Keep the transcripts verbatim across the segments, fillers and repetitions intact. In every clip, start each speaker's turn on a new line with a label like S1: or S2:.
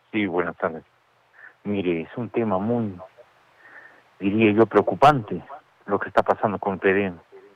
S1: Sí, buenas tardes. Mire, es un tema muy, diría yo, preocupante lo que está pasando con el P D.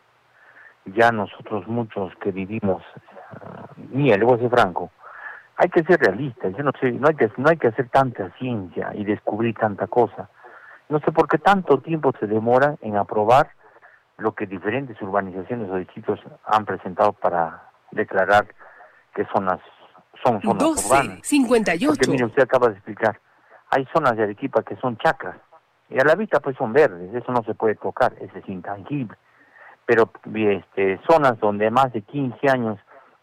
S1: Ya nosotros muchos que vivimos, uh, mira, le voy a ser franco, hay que ser realistas. Yo no sé, no hay que, no hay que hacer tanta ciencia y descubrir tanta cosa. No sé por qué tanto tiempo se demora en aprobar lo que diferentes urbanizaciones o distritos han presentado para declarar que zonas son zonas
S2: doce,
S1: urbanas.
S2: cincuenta y ocho.
S1: Porque mire, usted acaba de explicar, hay zonas de Arequipa que son chacras, y a la vista pues son verdes, eso no se puede tocar, eso es intangible. Pero este, zonas donde más de quince años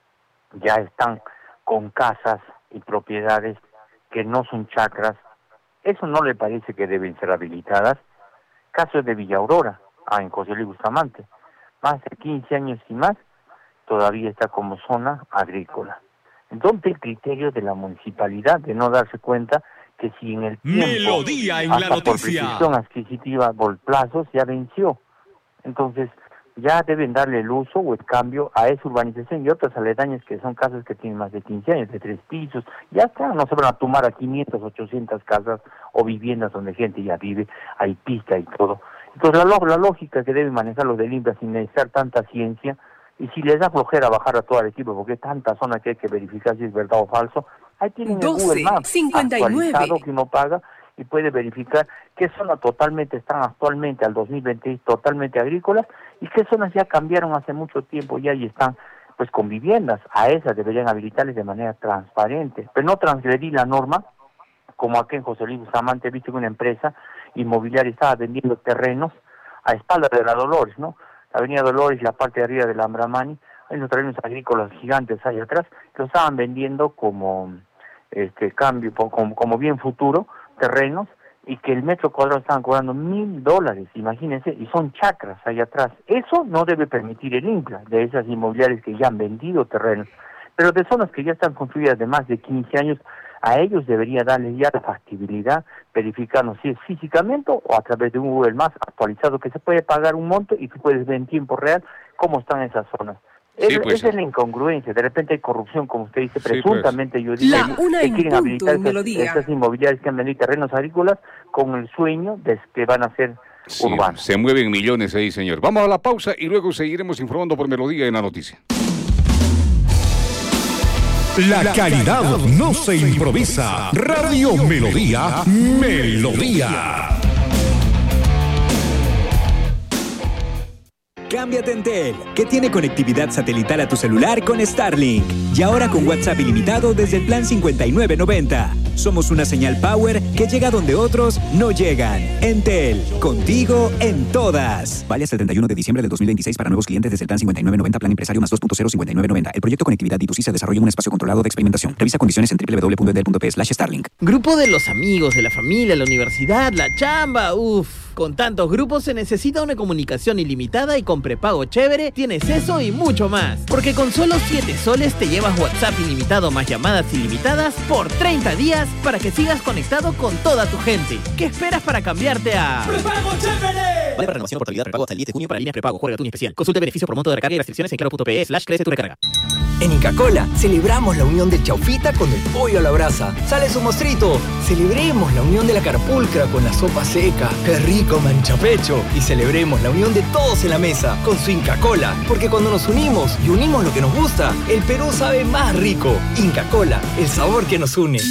S1: ya están con casas y propiedades que no son chacras, ¿eso no le parece que deben ser habilitadas? Caso de Villa Aurora, ah, en José Luis Bustamante, más de quince años y más, todavía está como zona agrícola. ¿Dónde el criterio de la municipalidad de no darse cuenta que si en el tiempo,
S3: Melodía en
S1: hasta
S3: la
S1: por
S3: noticia,
S1: precisión adquisitiva por plazos, ya venció? Entonces, ya deben darle el uso o el cambio a esa urbanización y otras aledañas que son casas que tienen más de quince años, de tres pisos. Ya está, no se van a tomar a quinientas, ochocientas casas o viviendas donde gente ya vive, hay pista y todo. Entonces, la, la lógica que deben manejar los del INPE sin necesitar tanta ciencia, y si les da flojera bajar a todo el equipo, porque hay tanta zona que hay que verificar si es verdad o falso, ahí tienen el Google Maps
S2: cincuenta y nueve
S1: actualizado que uno paga y puede verificar qué zonas totalmente están actualmente al dos mil veinte totalmente agrícolas y qué zonas ya cambiaron hace mucho tiempo ya y están pues con viviendas. A esas deberían habilitarles de manera transparente, pero no transgredir la norma, como aquí en José Luis Bustamante he visto que una empresa inmobiliaria estaba vendiendo terrenos a espaldas de la Dolores, ¿no? La avenida Dolores, la parte de arriba de la Ambramani, hay unos terrenos agrícolas gigantes ahí atrás, que lo estaban vendiendo como este cambio, como, como bien futuro, terrenos, y que el metro cuadrado estaban cobrando mil dólares, imagínense, y son chacras ahí atrás. Eso no debe permitir el INCLA, de esas inmobiliarias que ya han vendido terrenos, pero de zonas que ya están construidas de más de quince años, a ellos debería darles ya la factibilidad, verificarnos si es físicamente o a través de un Google Maps actualizado, que se puede pagar un monto y que puedes ver en tiempo real cómo están esas zonas. Sí, es, pues, esa es la incongruencia, de repente hay corrupción, como usted dice, sí, presuntamente pues. Yo digo,
S2: la una
S1: que quieren habilitar
S2: esas,
S1: esas inmobiliarias que han vendido terrenos agrícolas con el sueño de que van a ser sí, urbanos.
S3: Se mueven millones ahí, señor. Vamos a la pausa y luego seguiremos informando por Melodía en la noticia.
S4: La calidad no se improvisa. Radio Melodía, Melodía.
S5: Cámbiate a Entel, que tiene conectividad satelital a tu celular con Starlink. Y ahora con WhatsApp ilimitado desde el plan cincuenta y nueve noventa. Somos una señal power que llega donde otros no llegan. Entel, contigo en todas. Vale hasta el treinta y uno de diciembre del dos mil veintiséis para nuevos clientes desde el plan cincuenta y nueve noventa, plan empresario más dos punto cero cincuenta y nueve noventa. El proyecto Conectividad D dos C se desarrolla en un espacio controlado de experimentación. Revisa condiciones en doble u doble u doble u punto entel punto pe slash Starlink.
S6: Grupo de los amigos, de la familia, la universidad, la chamba, uff. Con tantos grupos se necesita una comunicación ilimitada y con prepago chévere tienes eso y mucho más. Porque con solo siete soles te llevas WhatsApp ilimitado más llamadas ilimitadas por treinta días para que sigas conectado con toda tu gente. ¿Qué esperas para cambiarte a
S7: ¡Prepago chévere!
S6: Vale para renovación o portabilidad prepago hasta el diez de junio para líneas prepago. Juega tu especial. Consulta beneficios por monto de recarga y restricciones en claro punto pe slash crece tu recarga.
S8: En Inca Kola celebramos la unión del chaufita con el pollo a la brasa. ¡Sale su mostrito! Celebremos la unión de la carpulcra con la sopa seca. ¡Qué rico manchapecho! Y celebremos la unión de todos en la mesa con su Inca Kola. Porque cuando nos unimos y unimos lo que nos gusta, el Perú sabe más rico. Inca Kola, el sabor que nos une.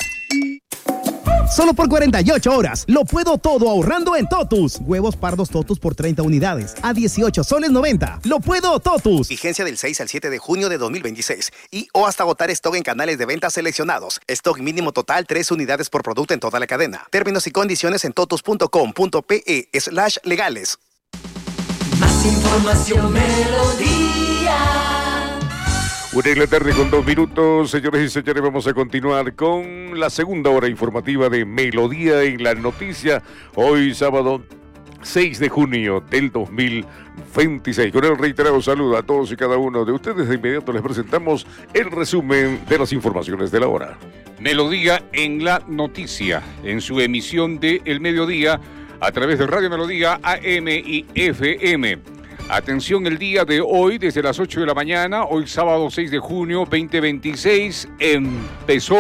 S9: Solo por cuarenta y ocho horas, lo puedo todo ahorrando en Totus. Huevos pardos Totus por treinta unidades, a dieciocho soles noventa. Lo puedo Totus.
S10: Vigencia del seis al siete de junio de dos mil veintiséis. Y o hasta agotar stock en canales de venta seleccionados. Stock mínimo total tres unidades por producto en toda la cadena. Términos y condiciones en totus punto com punto pe slash legales.
S7: Más información, Melodía.
S3: Una en la tarde con dos minutos, señores y señores, vamos a continuar con la segunda hora informativa de Melodía en la noticia. Hoy sábado seis de junio del dos mil veintiséis. Con el reiterado saludo a todos y cada uno de ustedes. De inmediato les presentamos el resumen de las informaciones de la hora.
S11: Melodía en la noticia, en su emisión de El Mediodía a través de Radio Melodía A M y F M. Atención, el día de hoy, desde las ocho de la mañana, hoy sábado seis de junio dos mil veintiséis, empezó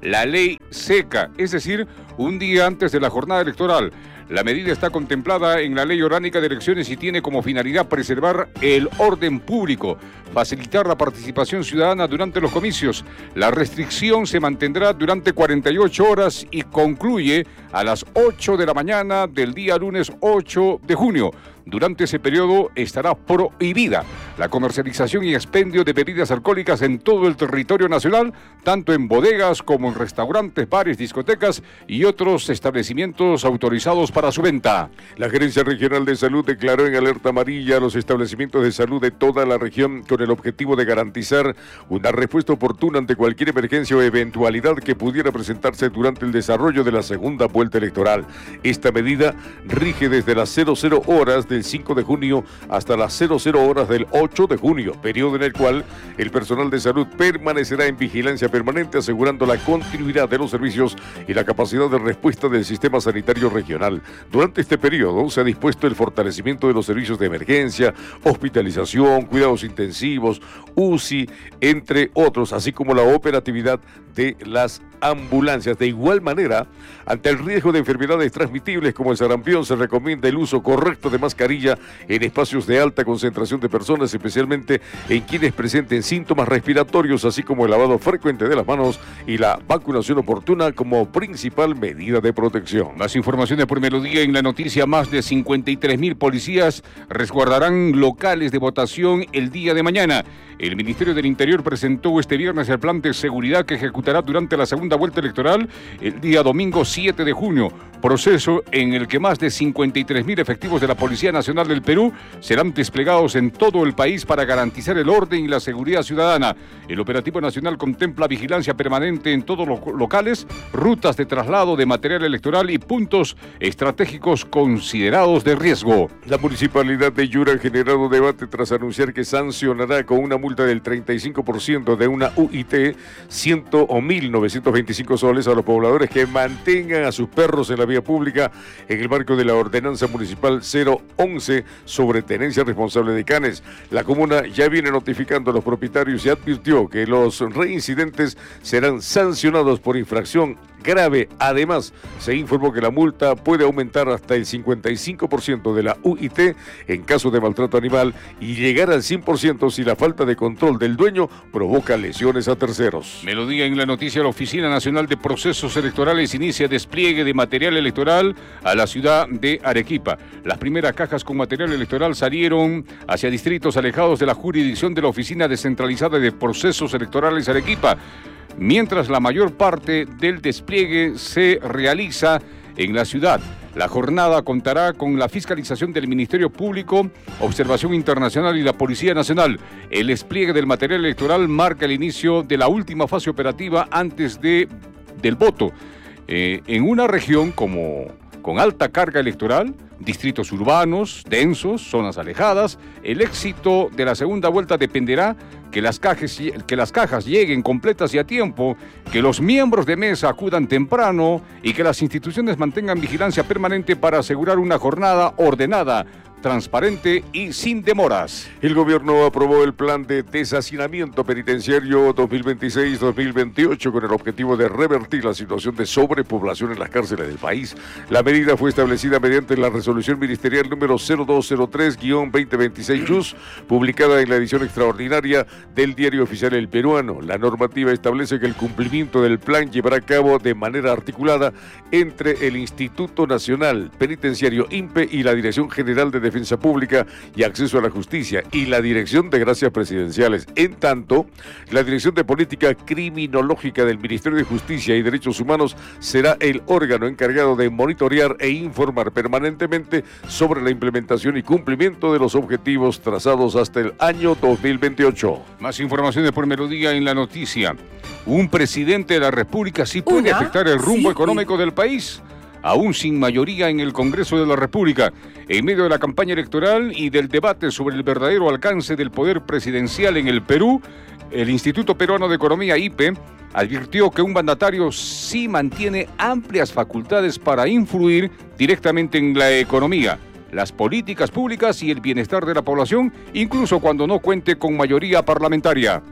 S11: la ley seca, es decir, un día antes de la jornada electoral. La medida está contemplada en la Ley Orgánica de Elecciones y tiene como finalidad preservar el orden público, facilitar la participación ciudadana durante los comicios. La restricción se mantendrá durante cuarenta y ocho horas y concluye a las ocho de la mañana del día lunes ocho de junio. Durante ese periodo estará prohibida la comercialización y expendio de bebidas alcohólicas en todo el territorio nacional, tanto en bodegas como en restaurantes, bares, discotecas y otros establecimientos autorizados para su venta.
S3: La Gerencia Regional de Salud declaró en alerta amarilla a los establecimientos de salud de toda la región con el objetivo de garantizar una respuesta oportuna ante cualquier emergencia o eventualidad que pudiera presentarse durante el desarrollo de la segunda vuelta electoral. Esta medida rige desde las cero cero horas del cinco de junio hasta las cero cero horas del ocho de junio, periodo en el cual el personal de salud permanecerá en vigilancia permanente, asegurando la continuidad de los servicios y la capacidad de respuesta del sistema sanitario regional. Durante este periodo se ha dispuesto el fortalecimiento de los servicios de emergencia, hospitalización, cuidados intensivos, U C I, entre otros, así como la operatividad de las ambulancias. De igual manera, ante el riesgo de enfermedades transmitibles como el sarampión, se recomienda el uso correcto de mascarilla en espacios de alta concentración de personas, especialmente en quienes presenten síntomas respiratorios, así como el lavado frecuente de las manos y la vacunación oportuna como principal medida de protección.
S11: Más informaciones por Melodía en la noticia. Más de cincuenta y tres mil policías resguardarán locales de votación el día de mañana. El Ministerio del Interior presentó este viernes el plan de seguridad que ejecutará durante la segunda vuelta electoral el día domingo siete de junio, proceso en el que más de cincuenta y tres mil efectivos de la Policía Nacional del Perú serán desplegados en todo el país para garantizar el orden y la seguridad ciudadana. El operativo nacional contempla vigilancia permanente en todos los locales, rutas de traslado de material electoral y puntos estratégicos considerados de riesgo.
S3: La Municipalidad de Yura ha generado debate tras anunciar que sancionará con una multa del treinta y cinco por ciento de una U I T, cien o mil novecientos veinticinco soles, a los pobladores que mantengan a sus perros en la vía pública en el marco de la Ordenanza Municipal cero once sobre tenencia responsable de canes. La comuna ya viene notificando a los propietarios y advirtió que los reincidentes serán sancionados por infracción grave. Además, se informó que la multa puede aumentar hasta el cincuenta y cinco por ciento de la U I T en caso de maltrato animal y llegar al cien por ciento si la falta de control del dueño provoca lesiones a terceros.
S11: Melodía en la noticia. La Oficina Nacional de Procesos Electorales inicia despliegue de material electoral a la ciudad de Arequipa. Las primeras cajas con material electoral salieron hacia distritos alejados de la jurisdicción de la Oficina Descentralizada de Procesos Electorales Arequipa, mientras la mayor parte del despliegue se realiza en la ciudad. La jornada contará con la fiscalización del Ministerio Público, Observación Internacional y la Policía Nacional. El despliegue del material electoral marca el inicio de la última fase operativa antes de, del voto. Eh, en una región como con alta carga electoral, distritos urbanos, densos, zonas alejadas, el éxito de la segunda vuelta dependerá que las cajas, que las cajas lleguen completas y a tiempo, que los miembros de mesa acudan temprano y que las instituciones mantengan vigilancia permanente para asegurar una jornada ordenada, transparente y sin demoras.
S3: El gobierno aprobó el plan de deshacinamiento penitenciario dos mil veintiséis dos mil veintiocho con el objetivo de revertir la situación de sobrepoblación en las cárceles del país. La medida fue establecida mediante la resolución ministerial número cero dos cero tres guión veinte veintiséis Y U S, publicada en la edición extraordinaria del Diario Oficial El Peruano. La normativa establece que el cumplimiento del plan llevará a cabo de manera articulada entre el Instituto Nacional Penitenciario I N P E y la Dirección General de Defensa Pública y Acceso a la Justicia y la Dirección de Gracias Presidenciales. En tanto, la Dirección de Política Criminológica del Ministerio de Justicia y Derechos Humanos será el órgano encargado de monitorear e informar permanentemente sobre la implementación y cumplimiento de los objetivos trazados hasta el año dos mil veintiocho.
S11: Más informaciones por Melodía en la noticia. Un presidente de la República sí puede ¿Una? afectar el rumbo sí. económico del país, aún sin mayoría en el Congreso de la República. En medio de la campaña electoral y del debate sobre el verdadero alcance del poder presidencial en el Perú, el Instituto Peruano de Economía, I P E, advirtió que un mandatario sí mantiene amplias facultades para influir directamente en la economía, las políticas públicas y el bienestar de la población, incluso cuando no cuente con mayoría parlamentaria.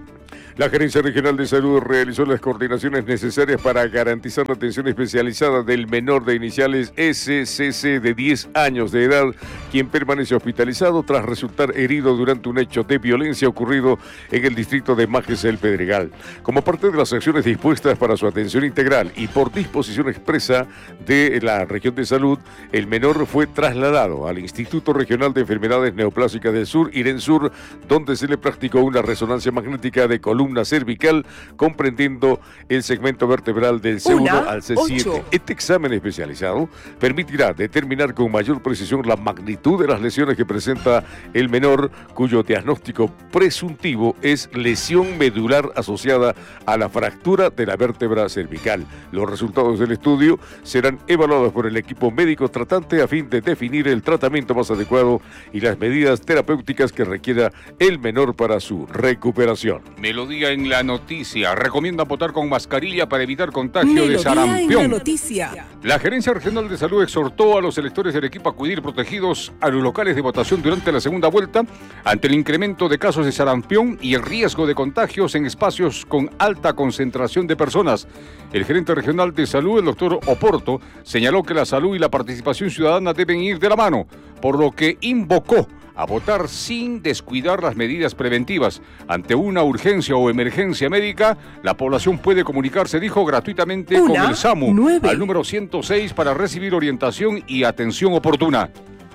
S3: La Gerencia Regional de Salud realizó las coordinaciones necesarias para garantizar la atención especializada del menor de iniciales S C C de diez años de edad, quien permanece hospitalizado tras resultar herido durante un hecho de violencia ocurrido en el distrito de Majes El Pedregal. Como parte de las acciones dispuestas para su atención integral y por disposición expresa de la región de salud, el menor fue trasladado al Instituto Regional de Enfermedades Neoplásicas del Sur, IRENSUR, donde se le practicó una resonancia magnética de columna cervical, comprendiendo el segmento vertebral del C uno al C siete. Este examen especializado permitirá determinar con mayor precisión la magnitud de las lesiones que presenta el menor, cuyo diagnóstico presuntivo es lesión medular asociada a la fractura de la vértebra cervical. Los resultados del estudio serán evaluados por el equipo médico tratante a fin de definir el tratamiento más adecuado y las medidas terapéuticas que requiera el menor para su recuperación.
S11: Melodía en la noticia. Recomienda votar con mascarilla para evitar contagio
S2: Melodía
S11: de sarampión.
S2: En la noticia.
S11: La Gerencia Regional de Salud exhortó a los electores del equipo a acudir protegidos a los locales de votación durante la segunda vuelta ante el incremento de casos de sarampión y el riesgo de contagios en espacios con alta concentración de personas. El gerente regional de salud, el doctor Oporto, señaló que la salud y la participación ciudadana deben ir de la mano, por lo que invocó a votar sin descuidar las medidas preventivas. Ante una urgencia o emergencia médica, la población puede comunicarse, dijo, gratuitamente
S2: Una,
S11: con el SAMU
S2: nueve.
S11: al número ciento seis para recibir orientación y atención oportuna.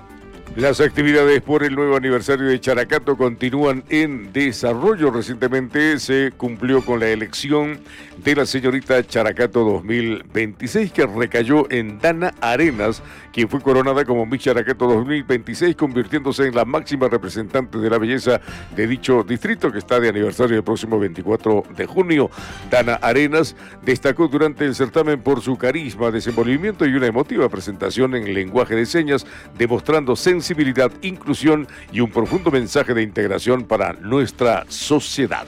S3: Las actividades por el nuevo aniversario de Characato continúan en desarrollo. Recientemente se cumplió con la elección de la señorita Characato dos mil veintiséis, que recayó en Dana Arenas, quien fue coronada como Miss Characato dos mil veintiséis, convirtiéndose en la máxima representante de la belleza de dicho distrito, que está de aniversario el próximo veinticuatro de junio. Dana Arenas destacó durante el certamen por su carisma, desenvolvimiento y una emotiva presentación en lenguaje de señas, demostrando sensibilidad sensibilidad, inclusión y un profundo mensaje de integración para nuestra sociedad.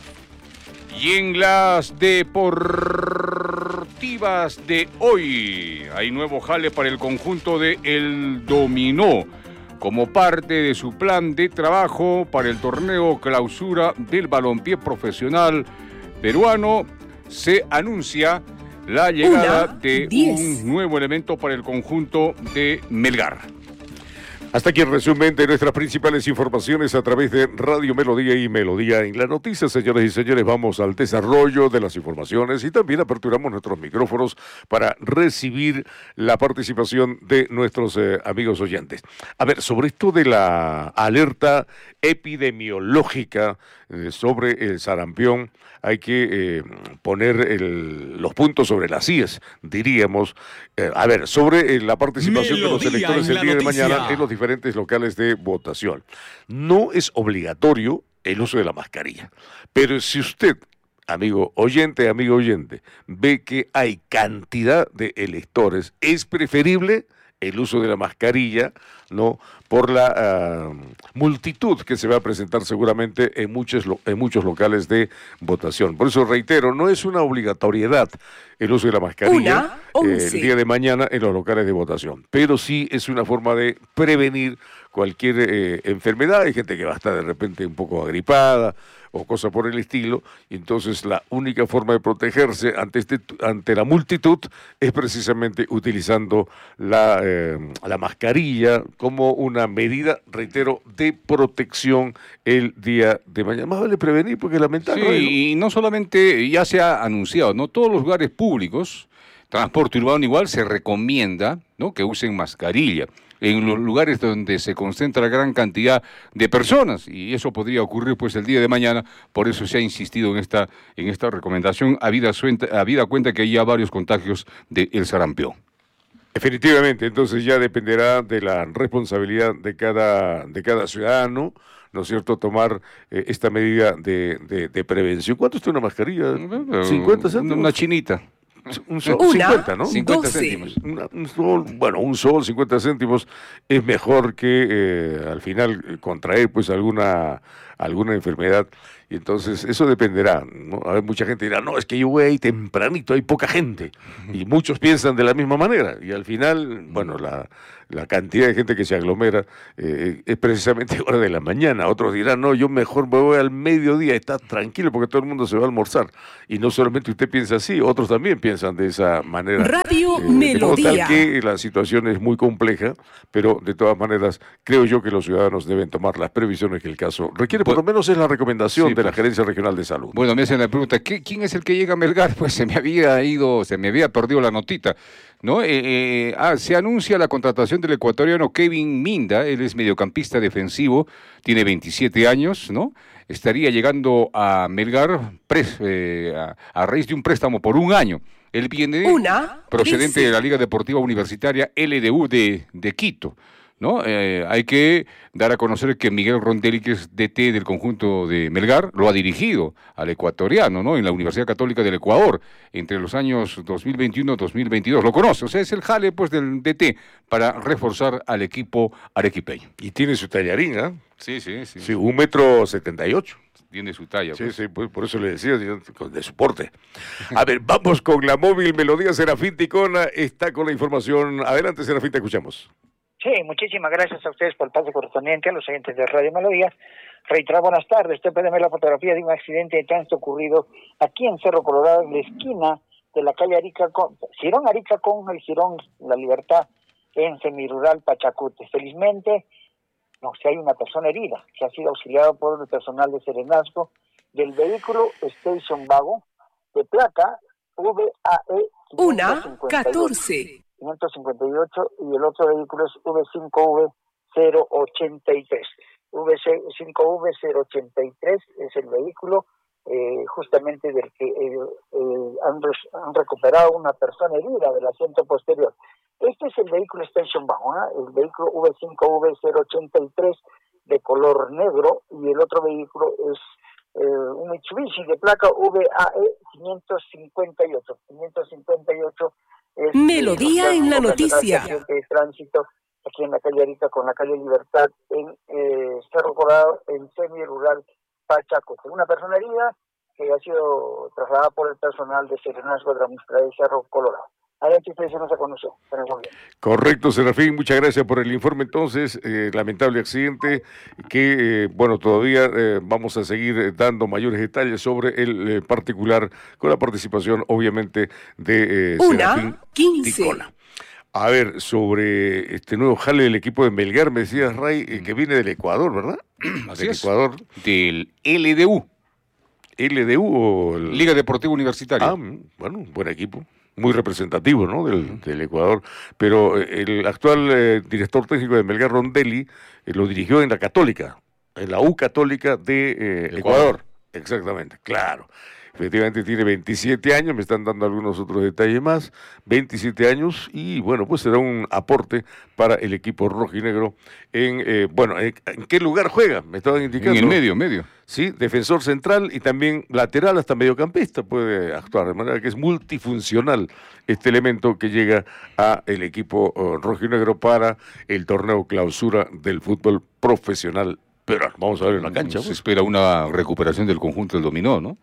S11: Y en las deportivas de hoy, hay nuevo jale para el conjunto de El Dominó, como parte de su plan de trabajo para el torneo clausura del balompié profesional peruano. Se anuncia la llegada
S2: Una,
S11: de
S2: diez.
S11: un nuevo elemento para el conjunto de Melgar.
S3: Hasta aquí el resumen de nuestras principales informaciones a través de Radio Melodía y Melodía en la Noticia. Señores y señores, vamos al desarrollo de las informaciones y también aperturamos nuestros micrófonos para recibir la participación de nuestros eh, amigos oyentes. A ver, sobre esto de la alerta epidemiológica eh, sobre el sarampión, hay que eh, poner el, los puntos sobre las íes, diríamos. Eh, a ver, sobre eh, la participación
S4: Melodía
S3: de los electores el día de
S4: noticia.
S3: mañana en los diferentes locales de votación. No es obligatorio el uso de la mascarilla, pero si usted, amigo oyente, amigo oyente, ve que hay cantidad de electores, es preferible el uso de la mascarilla, ¿no? Por la uh, multitud que se va a presentar seguramente en muchos, lo, en muchos locales de votación. Por eso reitero, no es una obligatoriedad el uso de la mascarilla eh, el día de mañana en los locales de votación, pero sí es una forma de prevenir cualquier eh, enfermedad. Hay gente que va a estar de repente un poco agripada o cosa por el estilo, y entonces la única forma de protegerse ante este ante la multitud es precisamente utilizando la, eh, la mascarilla como una medida, reitero, de protección el día de mañana. Más vale prevenir porque lamentar.
S11: Sí, ¿no? Y no solamente ya se ha anunciado, ¿no? Todos los lugares públicos, transporte urbano igual, se recomienda, ¿no?, que usen mascarilla en los lugares donde se concentra gran cantidad de personas, y eso podría ocurrir pues el día de mañana. Por eso se ha insistido en esta, en esta recomendación, habida, habida cuenta que hay ya varios contagios del sarampión.
S3: Definitivamente, entonces ya dependerá de la responsabilidad de cada, de cada ciudadano, ¿no es cierto?, tomar eh, esta medida de, de, de prevención. ¿Cuánto está una mascarilla? ¿cincuenta céntimos?
S11: Una chinita.
S3: Un sol,
S2: Una,
S3: cincuenta, ¿no?
S11: cincuenta
S2: doce.
S11: céntimos.
S3: Una, un sol, bueno, un sol, cincuenta céntimos, es mejor que eh, al final contraer pues alguna alguna enfermedad. Y entonces eso dependerá, ¿no? A ver, mucha gente dirá, no, es que yo voy ahí tempranito, hay poca gente. Y muchos piensan de la misma manera. Y al final, bueno, la, la cantidad de gente que se aglomera eh, es precisamente hora de la mañana. Otros dirán, no, yo mejor me voy al mediodía, está tranquilo porque todo el mundo se va a almorzar. Y no solamente usted piensa así, otros también piensan de esa manera.
S2: Radio
S3: eh,
S2: Melodía.
S3: De modo tal que la situación es muy compleja, pero de todas maneras creo yo que los ciudadanos deben tomar las previsiones que el caso requiere. Por lo menos es la recomendación
S11: Sí,
S3: de la
S11: pues.
S3: Gerencia Regional de Salud.
S11: Bueno, me hacen la pregunta, ¿qué, ¿quién es el que llega a Melgar? Pues se me había ido, se me había perdido la notita, ¿no? Eh, eh, ah, se anuncia la contratación del ecuatoriano Kevin Minda, él es mediocampista defensivo, tiene veintisiete años, ¿no? Estaría llegando a Melgar pres, eh, a, a raíz de un préstamo por un año. Él viene
S2: Una,
S11: procedente
S2: dice.
S11: de la Liga Deportiva Universitaria L D U de, de Quito. ¿No? Eh, hay que dar a conocer que Miguel Rondelli, que es D T del conjunto de Melgar, lo ha dirigido al ecuatoriano, ¿no? En la Universidad Católica del Ecuador, entre los años dos mil veintiuno y dos mil veintidós. Lo conoce, o sea, es el jale pues del D T para reforzar al equipo arequipeño.
S3: Y tiene su tallarín, ¿ah? ¿eh?
S11: Sí, sí, sí.
S3: Sí, un metro setenta y ocho.
S11: Tiene su talla.
S3: Sí,
S11: pues.
S3: sí, pues por eso le decía, de soporte. A ver, vamos con la móvil Melodía. Serafín Ticona está con la información. Adelante, Serafín, te escuchamos.
S12: Sí, muchísimas gracias a ustedes por el pase correspondiente, a los oyentes de Radio Melodía. Reiterar buenas tardes. Usted puede ver la fotografía de un accidente de tránsito ocurrido aquí en Cerro Colorado, en la esquina de la calle Arica con Girón Arica con el Girón La Libertad, en semirural Pachacute. Felizmente, no, si hay una persona herida que ha sido auxiliada por el personal de Serenazgo del vehículo Station Vago de placa V A E
S2: Una, catorce.
S12: quinientos cincuenta y ocho y el otro vehículo es V cinco V cero ochenta y tres. V cinco V cero ochenta y tres es el vehículo eh, justamente del que eh, eh, han, han recuperado una persona herida del asiento posterior. Este es el vehículo Station Wagon, ¿eh? El vehículo V cinco V cero ochenta y tres de color negro y el otro vehículo es eh, un Mitsubishi de placa V A E quinientos cincuenta y ocho. quinientos cincuenta y ocho es
S2: Melodía
S12: eh,
S2: en la noticia.
S12: De tránsito aquí en la calle Arica con la calle Libertad en eh, Cerro Colorado, en semi-rural Pachacute. Una persona herida que ha sido trasladada por el personal de Serenazgo de la Municipalidad de Cerro Colorado. Adelante, ustedes se nos conoció.
S3: Correcto, Serafín, muchas gracias por el informe. Entonces, eh, lamentable accidente que, eh, bueno, todavía eh, vamos a seguir dando mayores detalles sobre el eh, particular con la participación, obviamente, de eh, Serafín
S2: Una, quince.
S3: Ticona. A ver, sobre este nuevo jale del equipo de Melgar, me decías, Ray, eh, que viene del Ecuador, ¿verdad?
S11: Así
S3: del
S11: es.
S3: Ecuador.
S11: Del L D U.
S3: ¿L D U o...? El...
S11: Liga Deportiva Universitaria.
S3: Ah, bueno, buen equipo. Muy representativo, ¿no? Del, del Ecuador. Pero eh, el actual eh, director técnico de Melgar, Rondelli, eh, lo dirigió en la Católica, en la U Católica de eh, Ecuador.
S11: Ecuador.
S3: Exactamente, claro. Efectivamente tiene veintisiete años, me están dando algunos otros detalles más, veintisiete años y bueno, pues será un aporte para el equipo rojinegro en, eh, bueno, ¿en, ¿en qué lugar juega? Me estaban indicando.
S11: En el medio, medio.
S3: Sí, defensor central y también lateral hasta mediocampista puede actuar, de manera que es multifuncional este elemento que llega a el equipo uh, rojinegro para el torneo clausura del fútbol profesional peruano. Vamos a ver en la cancha.
S11: Se espera una recuperación del conjunto del dominó, ¿no?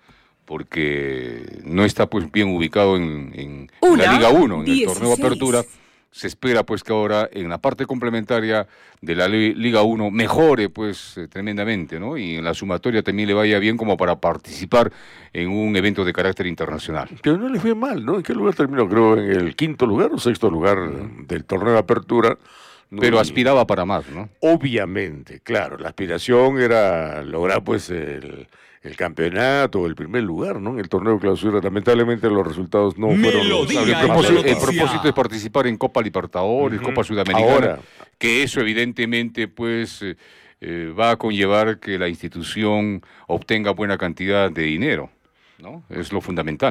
S11: Porque no está pues bien ubicado en, en, en la Liga uno, en el torneo Apertura. Se espera pues que ahora en la parte complementaria de la Liga uno mejore pues eh, tremendamente, ¿no? Y en la sumatoria también le vaya bien como para participar en un evento de carácter internacional.
S3: Pero no le fue mal, ¿no? ¿En qué lugar terminó? Creo en el quinto lugar o sexto lugar uh-huh. del torneo de Apertura.
S11: No, pero aspiraba para más, ¿no?
S3: Obviamente, claro. La aspiración era lograr pues el... el campeonato, el primer lugar, ¿no? En el torneo clausura, lamentablemente los resultados no fueron los...
S11: El propósito, el propósito es participar en Copa Libertadores, uh-huh. Copa Sudamericana, ahora, que eso evidentemente pues eh, eh, va a conllevar que la institución obtenga buena cantidad de dinero, ¿no? Es lo fundamental.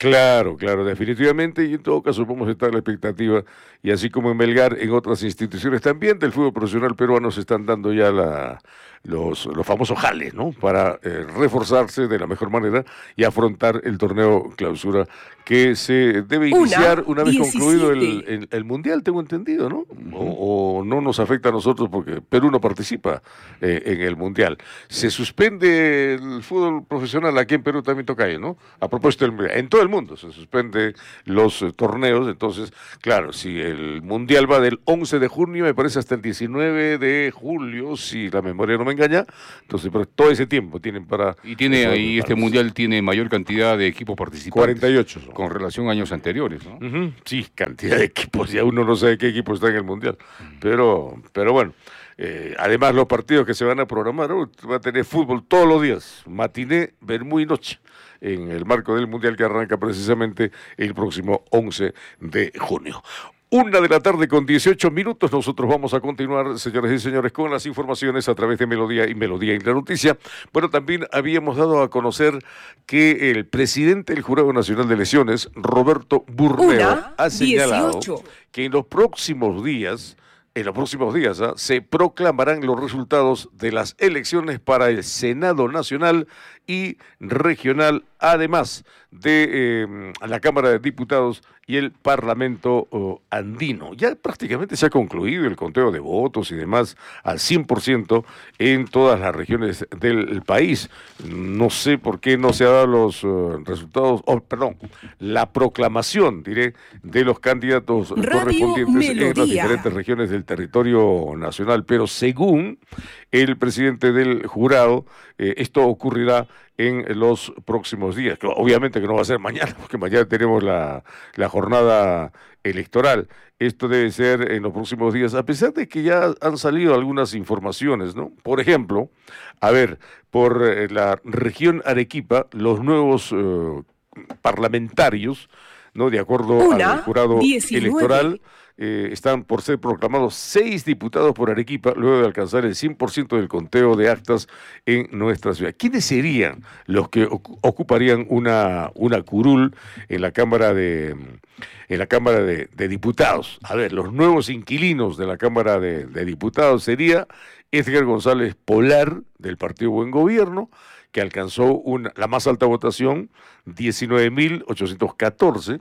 S3: Claro, claro, definitivamente, y en todo caso vamos a estar a la expectativa, y así como en Melgar, en otras instituciones también del fútbol profesional peruano se están dando ya la, los, los famosos jales, ¿no? Para eh, reforzarse de la mejor manera y afrontar el torneo clausura que se debe iniciar una, una vez diecisiete. Concluido el, el, el Mundial, tengo entendido, ¿no? O, o no nos afecta a nosotros porque Perú no participa eh, en el Mundial. Se suspende el fútbol profesional aquí en Perú también, toca ahí, ¿no? A propósito del Mundial, en todo el mundo se suspende los eh, torneos, entonces, claro, si el Mundial va del once de junio, me parece hasta el diecinueve de julio, si la memoria no me engaña, entonces, pero todo ese tiempo tienen para...
S11: Y tiene ahí, este Mundial tiene mayor cantidad de equipos participantes.
S3: cuarenta y ocho.
S11: Con relación a años anteriores, ¿no?
S3: Uh-huh. Sí, cantidad de equipos, ya uno no sabe qué equipo está en el Mundial, uh-huh. pero, pero bueno, eh, además los partidos que se van a programar, ¿no? Va a tener fútbol todos los días, matiné, vermú y noche, en el marco del Mundial que arranca precisamente el próximo once de junio. Una de la tarde con dieciocho minutos, nosotros vamos a continuar, señores y señores, con las informaciones a través de Melodía y Melodía en la Noticia. Bueno, también habíamos dado a conocer que el presidente del Jurado Nacional de Elecciones, Roberto Burneo, Una, ha señalado dieciocho. Que en los próximos días, en los próximos días, ¿eh? se proclamarán los resultados de las elecciones para el Senado Nacional y Regional, además de eh, la Cámara de Diputados y el Parlamento oh, andino. Ya prácticamente se ha concluido el conteo de votos y demás al cien por ciento en todas las regiones del país. No sé por qué no se han dado los uh, resultados, oh, perdón, la proclamación, diré, de los candidatos Radio correspondientes Melodía. En las diferentes regiones del territorio nacional, pero según el presidente del jurado, eh, esto ocurrirá en los próximos días. Obviamente que no va a ser mañana, porque mañana tenemos la, la jornada electoral. Esto debe ser en los próximos días, a pesar de que ya han salido algunas informaciones, ¿no? Por ejemplo, a ver, por eh, la región Arequipa, los nuevos eh, parlamentarios, ¿no? De acuerdo Una, al jurado diecinueve. Electoral, eh, están por ser proclamados seis diputados por Arequipa, luego de alcanzar el cien por ciento del conteo de actas en nuestra ciudad. ¿Quiénes serían los que ocuparían una, una curul en la Cámara de en la Cámara de, de Diputados? A ver, los nuevos inquilinos de la Cámara de, de Diputados sería Edgar González Polar, del Partido Buen Gobierno, que alcanzó una, la más alta votación, diecinueve mil ochocientos catorce.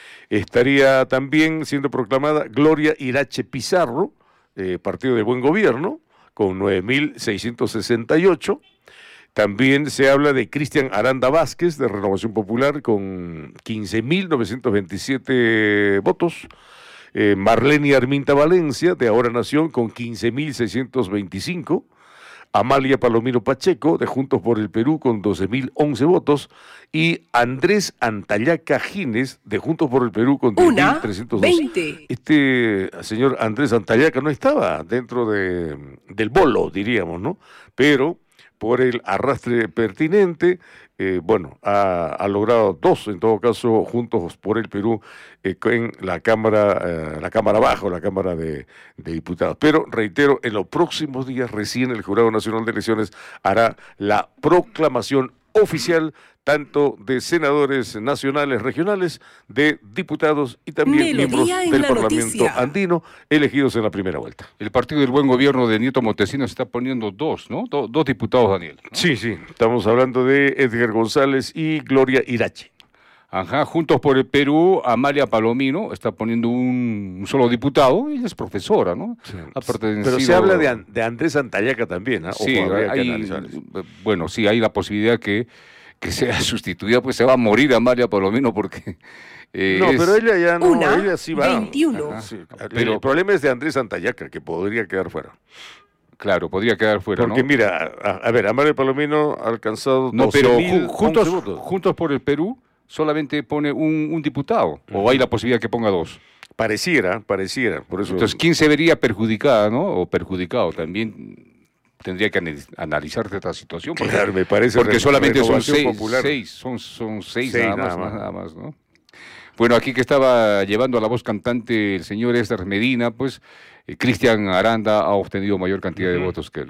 S3: Estaría también siendo proclamada Gloria Irache Pizarro, eh, Partido de Buen Gobierno, con nueve mil seiscientos sesenta y ocho. También se habla de Cristian Aranda Vázquez, de Renovación Popular, con quince mil novecientos veintisiete votos. Eh, Marlene Arminta Valencia, de Ahora Nación, con quince mil seiscientos veinticinco. Amalia Palomino Pacheco, de Juntos por el Perú, con doce mil once votos, y Andrés Antayaca Gines, de Juntos por el Perú, con diez mil trescientos doce. Este señor Andrés Antayaca no estaba dentro de, del bolo, diríamos, ¿no? Pero por el arrastre pertinente, eh, bueno, ha, ha logrado dos, en todo caso, Juntos por el Perú, eh, en la Cámara, eh, la Cámara Baja, la Cámara de, de Diputados. Pero, reitero, en los próximos días, recién el Jurado Nacional de Elecciones hará la proclamación oficial tanto de senadores nacionales, regionales, de diputados y también Melodía miembros del Parlamento noticia. Andino elegidos en la primera vuelta.
S11: El Partido del Buen Gobierno de Nieto Montesinos está poniendo dos, ¿no? Do, dos diputados, Daniel, ¿no?
S3: Sí, sí, estamos hablando de Edgar González y Gloria Irache.
S11: Ajá, Juntos por el Perú, Amalia Palomino está poniendo un, un solo diputado, ella es profesora, ¿no?
S3: Sí. Pero se habla de, de Andrés Antayaca también, ¿eh?
S11: Sí, hay, bueno, sí, hay la posibilidad que que sea sustituida, pues se va a morir Amalia Palomino porque...
S3: Eh, no, es... pero ella ya no,
S2: Una,
S3: ella sí va.
S2: veintiuno.
S3: Ajá, sí. Pero el problema es de Andrés Antayaca, que podría quedar fuera.
S11: Claro, podría quedar fuera,
S3: porque
S11: ¿no?
S3: mira, a, a ver, Amalia Palomino ha alcanzado
S11: no, pero ju juntos, juntos por el Perú solamente pone un, un diputado, uh-huh. o hay la posibilidad que ponga dos.
S3: Pareciera, pareciera, por eso...
S11: Entonces, ¿quién se vería perjudicada, no? O perjudicado también... Tendría que analizarse esta situación. Porque,
S3: claro, me parece
S11: porque solamente son seis, seis, son, son seis, seis nada, nada, más, nada más, ¿no? Bueno, aquí que estaba llevando a la voz cantante el señor Esther Medina, pues eh, Cristian Aranda ha obtenido mayor cantidad uh-huh. de votos que él, ¿no?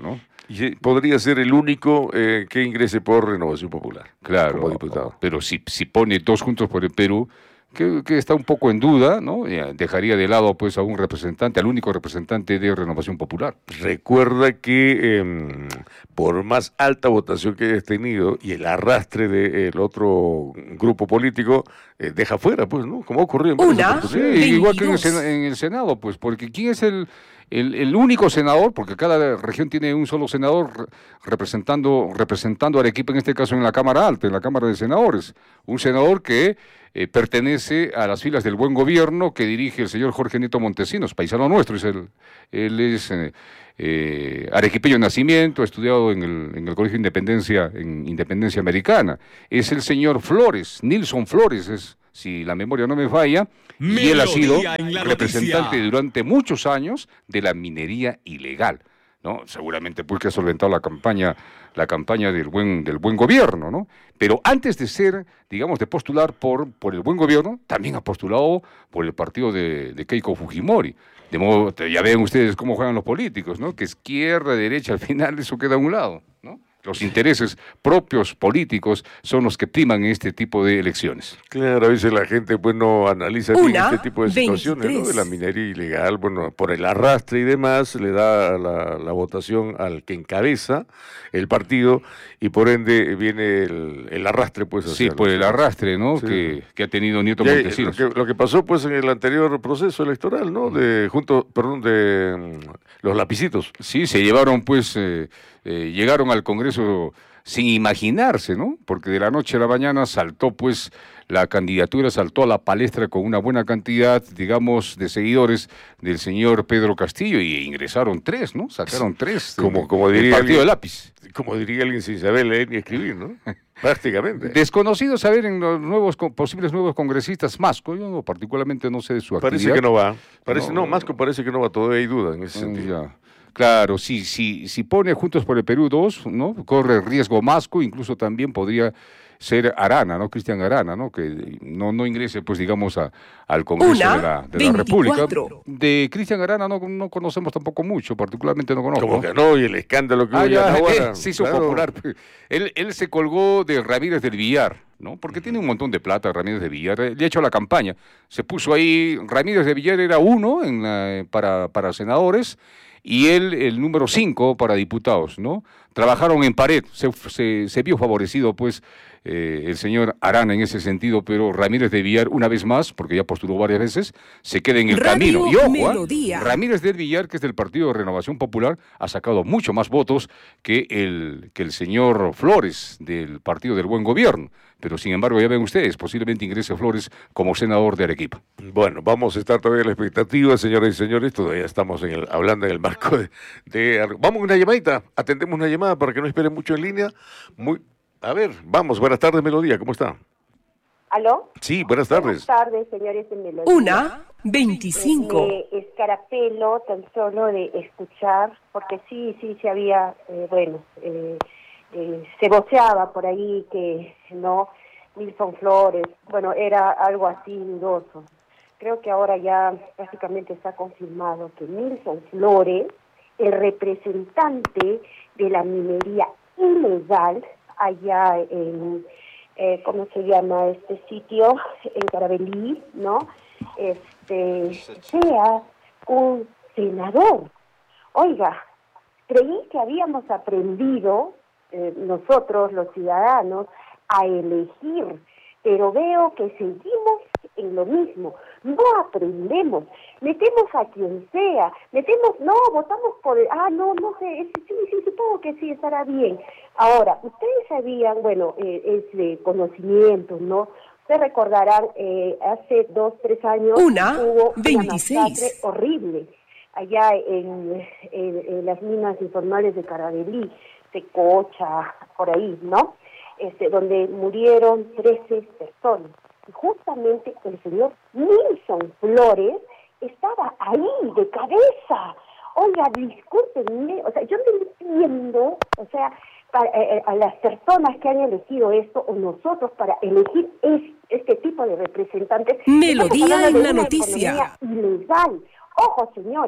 S3: Y podría ser el único eh, que ingrese por Renovación Popular.
S11: Claro,
S3: como diputado.
S11: Pero si, si pone dos Juntos por el Perú, que, que está un poco en duda, ¿no? Dejaría de lado pues a un representante, al único representante de Renovación Popular.
S3: Recuerda que eh, por más alta votación que hayas tenido y el arrastre del otro grupo político, eh, deja fuera, pues, ¿no? Como ocurrió en
S2: Una,
S11: sí, igual que en el, Sen- en el Senado, pues, porque ¿quién es el, el, el único senador? Porque cada región tiene un solo senador re- representando, representando a Arequipa, en este caso en la Cámara Alta, en la Cámara de Senadores. Un senador que eh, pertenece a las filas del buen gobierno que dirige el señor Jorge Nieto Montesinos, paisano nuestro, es el, él es eh, eh, arequipeño de nacimiento, ha estudiado en el, en el Colegio Independencia, en Independencia Americana. Es el señor Flores, Nilson Flores, es, si la memoria no me falla, y él ha sido
S4: Melodía en la
S11: representante
S4: noticia.
S11: durante muchos años de la minería ilegal, ¿no? Seguramente pues que ha solventado la campaña, la campaña del buen, del buen gobierno, ¿no? Pero antes de ser, digamos, de postular por, por el buen gobierno, también ha postulado por el partido de, de Keiko Fujimori. De modo, ya ven ustedes cómo juegan los políticos, ¿no? Que izquierda, derecha, al final eso queda a un lado, ¿no? Los intereses propios políticos son los que priman en este tipo de elecciones.
S3: Claro, a veces la gente pues no analiza bien
S2: Una,
S3: este tipo de situaciones, ¿no? De la minería ilegal, bueno, por el arrastre y demás, le da la, la votación al que encabeza el partido y por ende viene el, el arrastre, pues.
S11: Sí,
S3: hacia
S11: por
S3: los-
S11: el arrastre, ¿no?
S3: Sí.
S11: Que, que ha tenido Nieto
S3: Y ahí,
S11: Montesinos.
S3: lo, que, lo que pasó pues en el anterior proceso electoral, ¿no? De junto, perdón, de mm, los lapicitos.
S11: Sí, se llevaron pues, eh, eh, llegaron al Congreso sin imaginarse, ¿no? Porque de la noche a la mañana saltó pues la candidatura, saltó a la palestra con una buena cantidad, digamos, de seguidores del señor Pedro Castillo y ingresaron tres, ¿no? Sacaron tres.
S3: Como,
S11: del-
S3: como
S11: del
S3: diría
S11: partido de
S3: alguien-
S11: lápiz.
S3: Como diría alguien sin saber leer ni escribir, ¿no? Prácticamente.
S11: Desconocido saber en los nuevos con- posibles nuevos congresistas, Masco, yo no, particularmente no sé de su
S3: Parece
S11: actividad.
S3: que no va. Parece,
S11: No,
S3: no, más que parece que no va, todavía hay duda en ese
S11: Mm,
S3: sentido.
S11: ya. Claro, sí, sí, si pone Juntos por el Perú dos, ¿no? Corre riesgo Masco, incluso también podría ser Arana, ¿no? Cristian Arana, ¿no? Que no, no ingrese, pues, digamos, a, al Congreso
S2: Una,
S11: de la, de la República.
S2: veinticuatro.
S11: De Cristian Arana no, no conocemos tampoco mucho, particularmente no conozco.
S3: Como que no, y el escándalo que
S11: Ah,
S3: hubo
S11: ya,
S3: en Nahuara,
S11: eh, se hizo
S3: claro.
S11: popular. Él, él se colgó de Ramírez del Villar, ¿no? Porque tiene un montón de plata Ramírez de Villar. eh, Le ha hecho la campaña. Se puso ahí, Ramírez de Villar era uno en la- para, para senadores y él el número cinco para diputados, ¿no? Trabajaron en pared. Se, se, se vio favorecido, pues, eh, el señor Arana en ese sentido, pero Ramírez de Villar, una vez más, porque ya postuló varias veces, se queda en el
S2: Radio
S11: camino. Y ojo, ¿ah?
S2: Melodía.
S11: Ramírez del Villar, que es del Partido de Renovación Popular, ha sacado mucho más votos que el, que el señor Flores del Partido del Buen Gobierno. Pero sin embargo, ya ven ustedes, posiblemente ingrese Flores como senador de Arequipa.
S3: Bueno, vamos a estar todavía en la expectativa, señoras y señores, todavía estamos en el, hablando en el marco de, de... Vamos a una llamadita, atendemos una llamada para que no esperen mucho en línea. Muy, a ver, vamos, buenas tardes, Melodía, ¿cómo está?
S13: ¿Aló?
S3: Sí, buenas tardes.
S13: Buenas tardes, señores de Melodía.
S2: Una, veinticinco.
S13: Me escarapelo tan solo de escuchar, porque sí, sí, se había, eh, bueno, eh, eh, se voceaba por ahí que, ¿no? Nilson Flores, bueno, era algo así dudoso. Creo que ahora ya prácticamente está confirmado que Nilson Flores, el representante de la minería ilegal allá en, eh, ¿cómo se llama este sitio? En Carabalí, ¿no? Este, sea un senador. Oiga, creí que habíamos aprendido, eh, nosotros los ciudadanos, a elegir, pero veo que seguimos en lo mismo, no aprendemos, metemos a quien sea, metemos, no, votamos por, ah, no, no sé, sí, sí, supongo que sí, estará bien. Ahora, ustedes sabían, bueno, eh, es de conocimiento, ¿no? Ustedes recordarán, eh, hace dos, tres años
S2: Una,
S13: hubo
S2: veintiséis.
S13: una masacre horrible allá en, en, en las minas informales de Carabalí, Tecocha, por ahí, ¿no? Este, donde murieron trece personas. Y justamente el señor Nilson Flores estaba ahí, de cabeza. Oiga, discúlpenme, o sea, yo no entiendo, o sea, para, eh, a las personas que han elegido esto, o nosotros para elegir es, este tipo de representantes.
S2: Melodía
S13: Estamos hablando
S2: en
S13: de
S2: la
S13: una
S2: noticia.
S13: economía ilegal. Ojo, señores,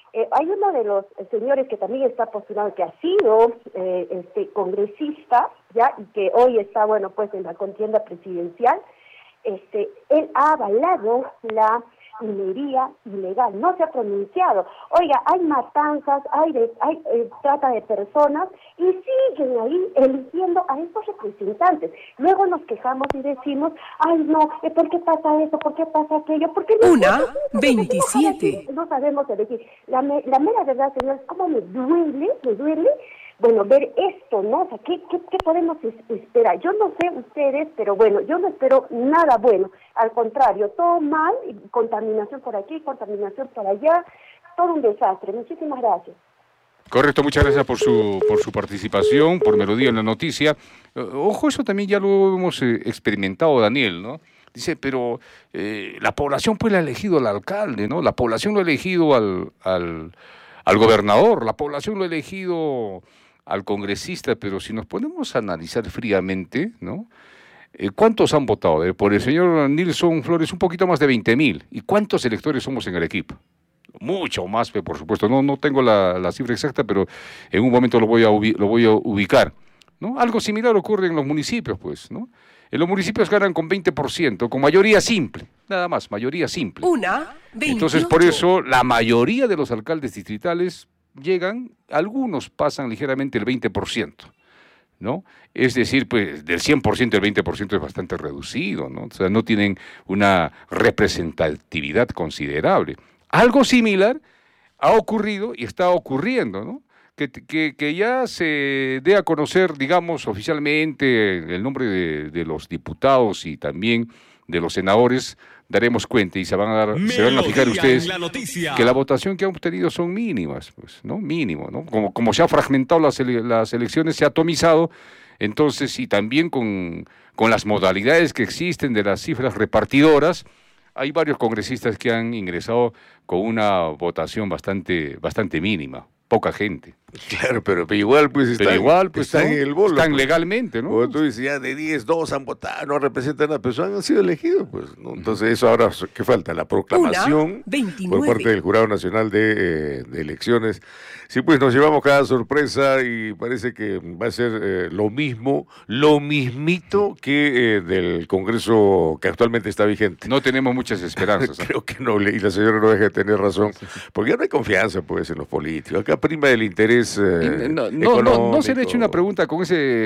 S13: Eh, hay uno de los señores que también está postulado, que ha sido eh, este congresista, ya, y que hoy está, bueno, pues en la contienda presidencial. Este, él ha avalado la minería ilegal, no se ha pronunciado. Oiga, hay matanzas, hay, de, hay eh, trata de personas y siguen ahí eligiendo a estos representantes. Luego nos quejamos y decimos, ay no, ¿por qué pasa eso? ¿Por qué pasa aquello? ¿Por qué no?
S2: Una, veintisiete.
S13: No sabemos elegir. La, la mera verdad, señores, cómo me duele, me duele, bueno, ver esto, ¿no? O sea, ¿qué, qué, qué podemos esperar? Yo no sé ustedes, pero bueno, yo no espero nada bueno. Al contrario, todo mal, contaminación por aquí, contaminación por allá, todo un desastre. Muchísimas gracias.
S11: Correcto, muchas gracias por su por su participación, por Melodía en la noticia. Ojo, eso también ya lo hemos eh, experimentado, Daniel, ¿no? Dice, pero eh, la población pues le ha elegido al alcalde, ¿no? La población lo ha elegido al, al, al gobernador, la población lo ha elegido al congresista, pero si nos ponemos a analizar fríamente, ¿no? Eh, ¿Cuántos han votado? Eh, por el señor Nilson Flores, un poquito más de veinte mil. ¿Y cuántos electores somos en Arequipa? Mucho más, por supuesto. No, no tengo la, la cifra exacta, pero en un momento lo voy a, ubi- lo voy a ubicar, ¿no? Algo similar ocurre en los municipios, pues, ¿no? En los municipios ganan con veinte por ciento, con mayoría simple, nada más, mayoría simple.
S2: Una, veintiocho.
S11: Entonces, por eso, la mayoría de los alcaldes distritales llegan, algunos pasan ligeramente el veinte por ciento, ¿no? Es decir, pues del cien por ciento el veinte por ciento es bastante reducido, ¿no? O sea, no tienen una representatividad considerable. Algo similar ha ocurrido y está ocurriendo, ¿no? Que, que, que ya se dé a conocer, digamos, oficialmente el nombre de, de los diputados y también de los senadores, daremos cuenta y se van a dar, se van a fijar ustedes
S4: la noticia.
S11: Que la votación que han obtenido son mínimas, pues, ¿no? Mínimo, ¿no? Como, como se ha fragmentado las, ele- las elecciones, se ha atomizado, entonces, y también con, con las modalidades que existen de las cifras repartidoras, hay varios congresistas que han ingresado con una votación bastante, bastante mínima, poca gente.
S3: Claro, pero, pero igual pues están,
S11: pero igual, pues,
S3: están
S11: ¿no?
S3: en el bolo.
S11: Están
S3: pues.
S11: legalmente, ¿no?
S3: Como tú dices, ya de diez, dos han votado, no representan a personas, han sido elegidos, pues, ¿no? Entonces eso ahora, ¿qué falta? La proclamación por parte del Jurado Nacional de, eh, de Elecciones. Sí, pues nos llevamos cada sorpresa y parece que va a ser eh, lo mismo, lo mismito que eh, del Congreso que actualmente está vigente.
S11: No tenemos muchas esperanzas.
S3: Creo que no, y la señora no deja de tener razón, porque ya no hay confianza, pues, en los políticos. Acá prima el interés eh,
S11: No, no, no, no se le ha hecho una pregunta con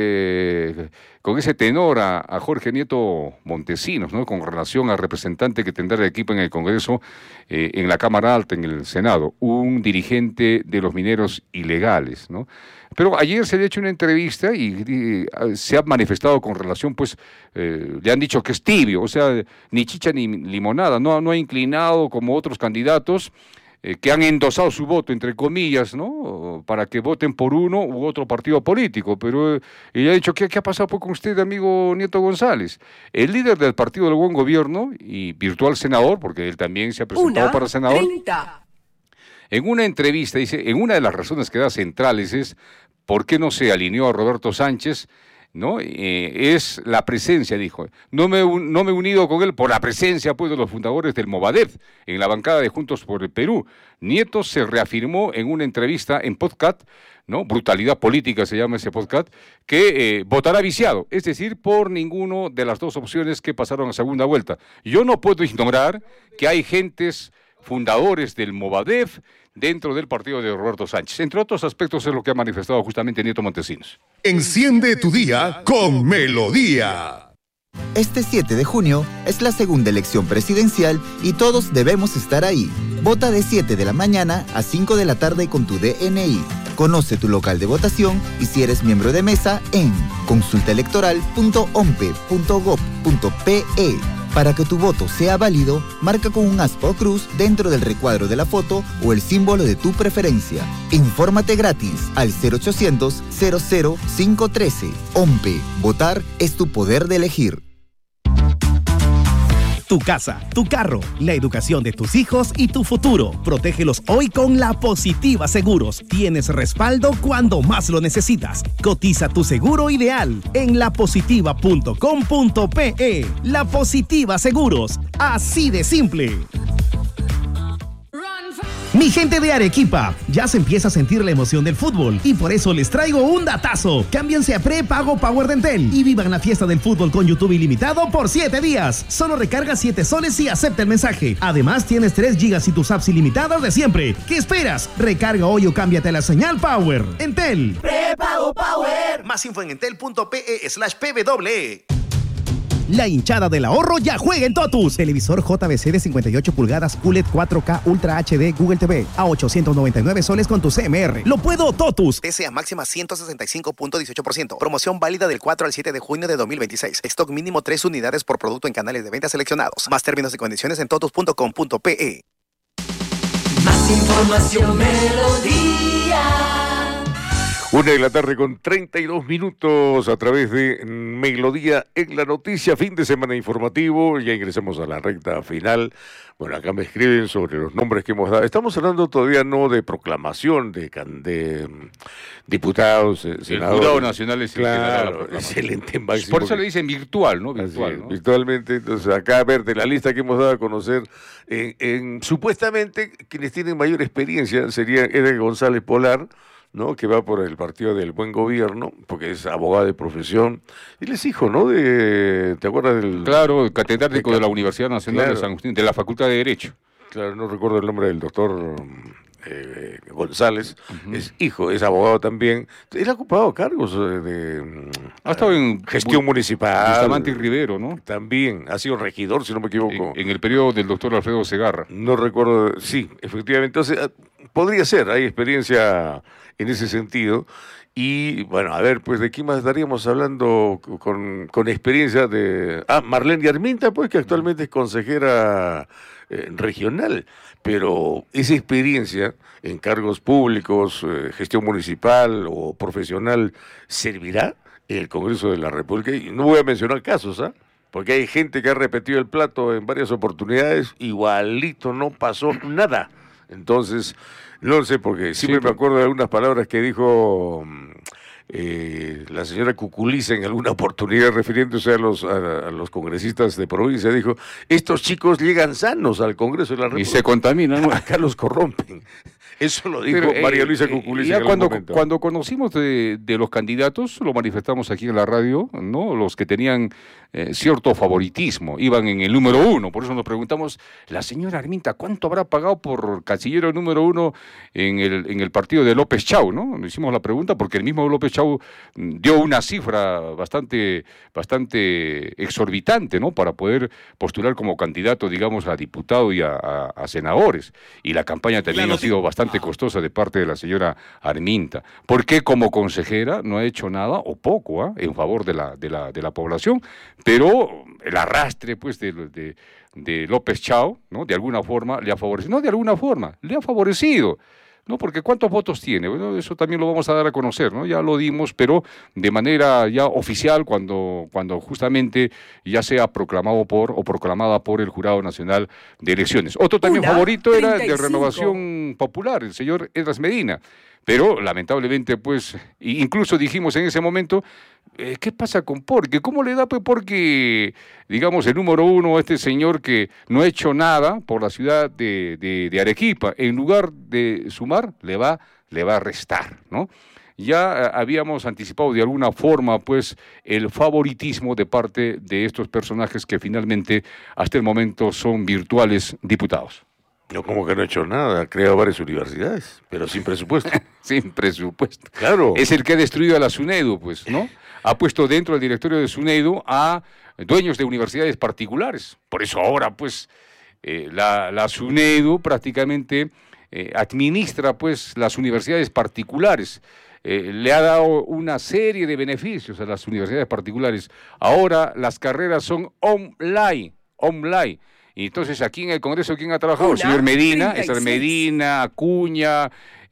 S11: ese con ese tenor a, a Jorge Nieto Montesinos, ¿no? Con relación al representante que tendrá el equipo en el Congreso, eh, en la Cámara Alta, en el Senado, un dirigente de los mineros ilegales, ¿no? Pero ayer se le ha hecho una entrevista y, y se ha manifestado con relación, pues, eh, le han dicho que es tibio, o sea, ni chicha ni limonada, no, no ha inclinado como otros candidatos, Eh, que han endosado su voto, entre comillas, ¿no? Para que voten por uno u otro partido político. Pero eh, ella ha dicho, ¿qué, ¿qué ha pasado pues, con usted, amigo Nieto González? El líder del Partido del Buen Gobierno y virtual senador, porque él también se ha presentado
S2: Una,
S11: para senador.
S2: treinta.
S11: En una entrevista, dice, en una de las razones que da centrales es por qué no se alineó a Roberto Sánchez, ¿no? Eh, es la presencia, dijo. No me, no me he unido con él por la presencia, pues, de los fundadores del Movadef en la bancada de Juntos por el Perú. Nieto se reafirmó en una entrevista en podcast, ¿no? Brutalidad Política se llama ese podcast, que eh, votará viciado, es decir, por ninguno de las dos opciones que pasaron a segunda vuelta. Yo no puedo ignorar que hay gentes fundadores del Movadef dentro del partido de Roberto Sánchez. Entre otros aspectos es lo que ha manifestado justamente Nieto Montesinos.
S4: Enciende tu día con Melodía.
S14: Este siete de junio es la segunda elección presidencial y todos debemos estar ahí. Vota de siete de la mañana a cinco de la tarde con tu D N I. Conoce tu local de votación y si eres miembro de mesa en consulta electoral punto ompe punto gob punto pe. Para que tu voto sea válido, marca con un aspa o cruz dentro del recuadro de la foto o el símbolo de tu preferencia. Infórmate gratis al cero ochocientos, cero cero cinco uno tres. OMPE. Votar es tu poder de elegir.
S9: Tu casa, tu carro, la educación de tus hijos y tu futuro. Protégelos hoy con La Positiva Seguros. Tienes respaldo cuando más lo necesitas. Cotiza tu seguro ideal en la positiva punto com punto pe. La Positiva Seguros. Así de simple. Mi gente de Arequipa, ya se empieza a sentir la emoción del fútbol y por eso les traigo un datazo. Cámbiense a prepago Power de Entel y vivan la fiesta del fútbol con YouTube ilimitado por siete días. Solo recarga siete soles y acepta el mensaje. Además tienes tres gigas y tus apps ilimitadas de siempre. ¿Qué esperas? Recarga hoy o cámbiate a la señal Power. Entel.
S10: Prepago Power. Más info en entel.pe slash pw.
S9: La hinchada del ahorro ya juega en Totus. Televisor J V C de cincuenta y ocho pulgadas U L E D cuatro K Ultra H D Google T V a ochocientos noventa y nueve soles con tu C M R. ¡Lo puedo, Totus!
S10: T C A máxima ciento sesenta y cinco punto dieciocho por ciento. Promoción válida del cuatro al siete de junio de dos mil veintiséis. Stock mínimo tres unidades por producto en canales de venta seleccionados. Más términos y condiciones en totus punto com punto pe.
S7: Más información, Melodía.
S3: Una de la tarde con treinta y dos minutos a través de Melodía en la noticia, fin de semana informativo, ya ingresamos a la recta final. Bueno, acá me escriben sobre los nombres que hemos dado. Estamos hablando todavía no de proclamación de, de diputados, eh, senadores.
S11: El Jurado Nacional es el
S3: claro, excelente máximo.
S11: Por eso le dicen virtual, ¿no? Virtual,
S3: Así,
S11: ¿no?
S3: Virtualmente, entonces acá a ver, de la lista que hemos dado a conocer, en, en, supuestamente quienes tienen mayor experiencia serían Eder González Polar, ¿no? Que va por el Partido del Buen Gobierno, porque es abogado de profesión. Él es hijo, ¿no? De, ¿te acuerdas del...?
S11: Claro, catedrático de, de la Universidad Nacional
S3: claro.
S11: de San Agustín, de la Facultad de Derecho.
S3: Claro, no recuerdo el nombre del doctor eh, González. Uh-huh. Es hijo, es abogado también. Él ha ocupado cargos de...
S11: Ha estado en
S3: gestión municipal.
S11: Bustamante y Rivero, ¿no?
S3: También, ha sido regidor, si no me equivoco.
S11: En, en el periodo del doctor Alfredo Segarra.
S3: No recuerdo, sí, efectivamente. Entonces, podría ser, hay experiencia en ese sentido. Y bueno, a ver, pues de quién más estaríamos hablando con, con experiencia de... Ah, Marlene Arminta, pues que actualmente es consejera eh, regional, pero esa experiencia en cargos públicos, eh, gestión municipal o profesional, ¿servirá en el Congreso de la República? Y no voy a mencionar casos, ¿ah? ¿eh? Porque hay gente que ha repetido el plato en varias oportunidades, igualito no pasó nada. Entonces... No sé, porque siempre sí, me acuerdo de algunas palabras que dijo eh, la señora Cuculiza en alguna oportunidad refiriéndose a los, a, a los congresistas de provincia. Dijo, estos chicos llegan sanos al Congreso de la República.
S11: Y se contaminan, ¿no?
S3: Acá los corrompen. Eso lo dijo
S11: Pero, eh,
S3: María Luisa Cuculiza.
S11: Ya cuando, cuando conocimos de, de los candidatos, lo manifestamos aquí en la radio, ¿no? Los que tenían eh, cierto favoritismo, iban en el número uno. Por eso nos preguntamos, la señora Arminta, ¿cuánto habrá pagado por canciller número uno en el, en el partido de López Chau, ¿no? Nos hicimos la pregunta porque el mismo López Chau dio una cifra bastante, bastante exorbitante, ¿no? Para poder postular como candidato, digamos, a diputado y a, a, a senadores. Y la campaña también claro, ha sido sí. bastante costosa de parte de la señora Arminta. ¿Por qué como consejera no ha hecho nada, o poco, ¿eh? en favor de la, de la, de la población? Pero el arrastre, pues, de, de, de López Chau, ¿no? De alguna forma le ha favorecido. No, de alguna forma, le ha favorecido. ¿No? Porque ¿cuántos votos tiene? Bueno, eso también lo vamos a dar a conocer, ¿no? Ya lo dimos, pero de manera ya oficial, cuando, cuando justamente ya sea proclamado por o proclamada por el Jurado Nacional de Elecciones. Otro también Una, favorito era treinta y cinco. De Renovación Popular, el señor Edras Medina. Pero lamentablemente, pues, incluso dijimos en ese momento, eh, ¿qué pasa con Porqui? ¿Cómo le da pues Porqui, digamos, el número uno a este señor que no ha hecho nada por la ciudad de, de, de Arequipa? En lugar de sumar, le va, le va a restar, ¿no? Ya eh, habíamos anticipado de alguna forma, pues, el favoritismo de parte de estos personajes que finalmente, hasta el momento, son virtuales diputados.
S3: No, como que no ha hecho nada, ha creado varias universidades, pero sin presupuesto.
S11: Sin presupuesto.
S3: Claro.
S11: Es el que ha destruido a la SUNEDU, pues, ¿no? Ha puesto dentro del directorio de SUNEDU a dueños de universidades particulares. Por eso ahora, pues, eh, la, la SUNEDU prácticamente eh, administra, pues, las universidades particulares. Eh, le ha dado una serie de beneficios a las universidades particulares. Ahora las carreras son online, online. Y entonces aquí en el Congreso, ¿quién ha trabajado? El señor Medina, Esar Medina, Acuña,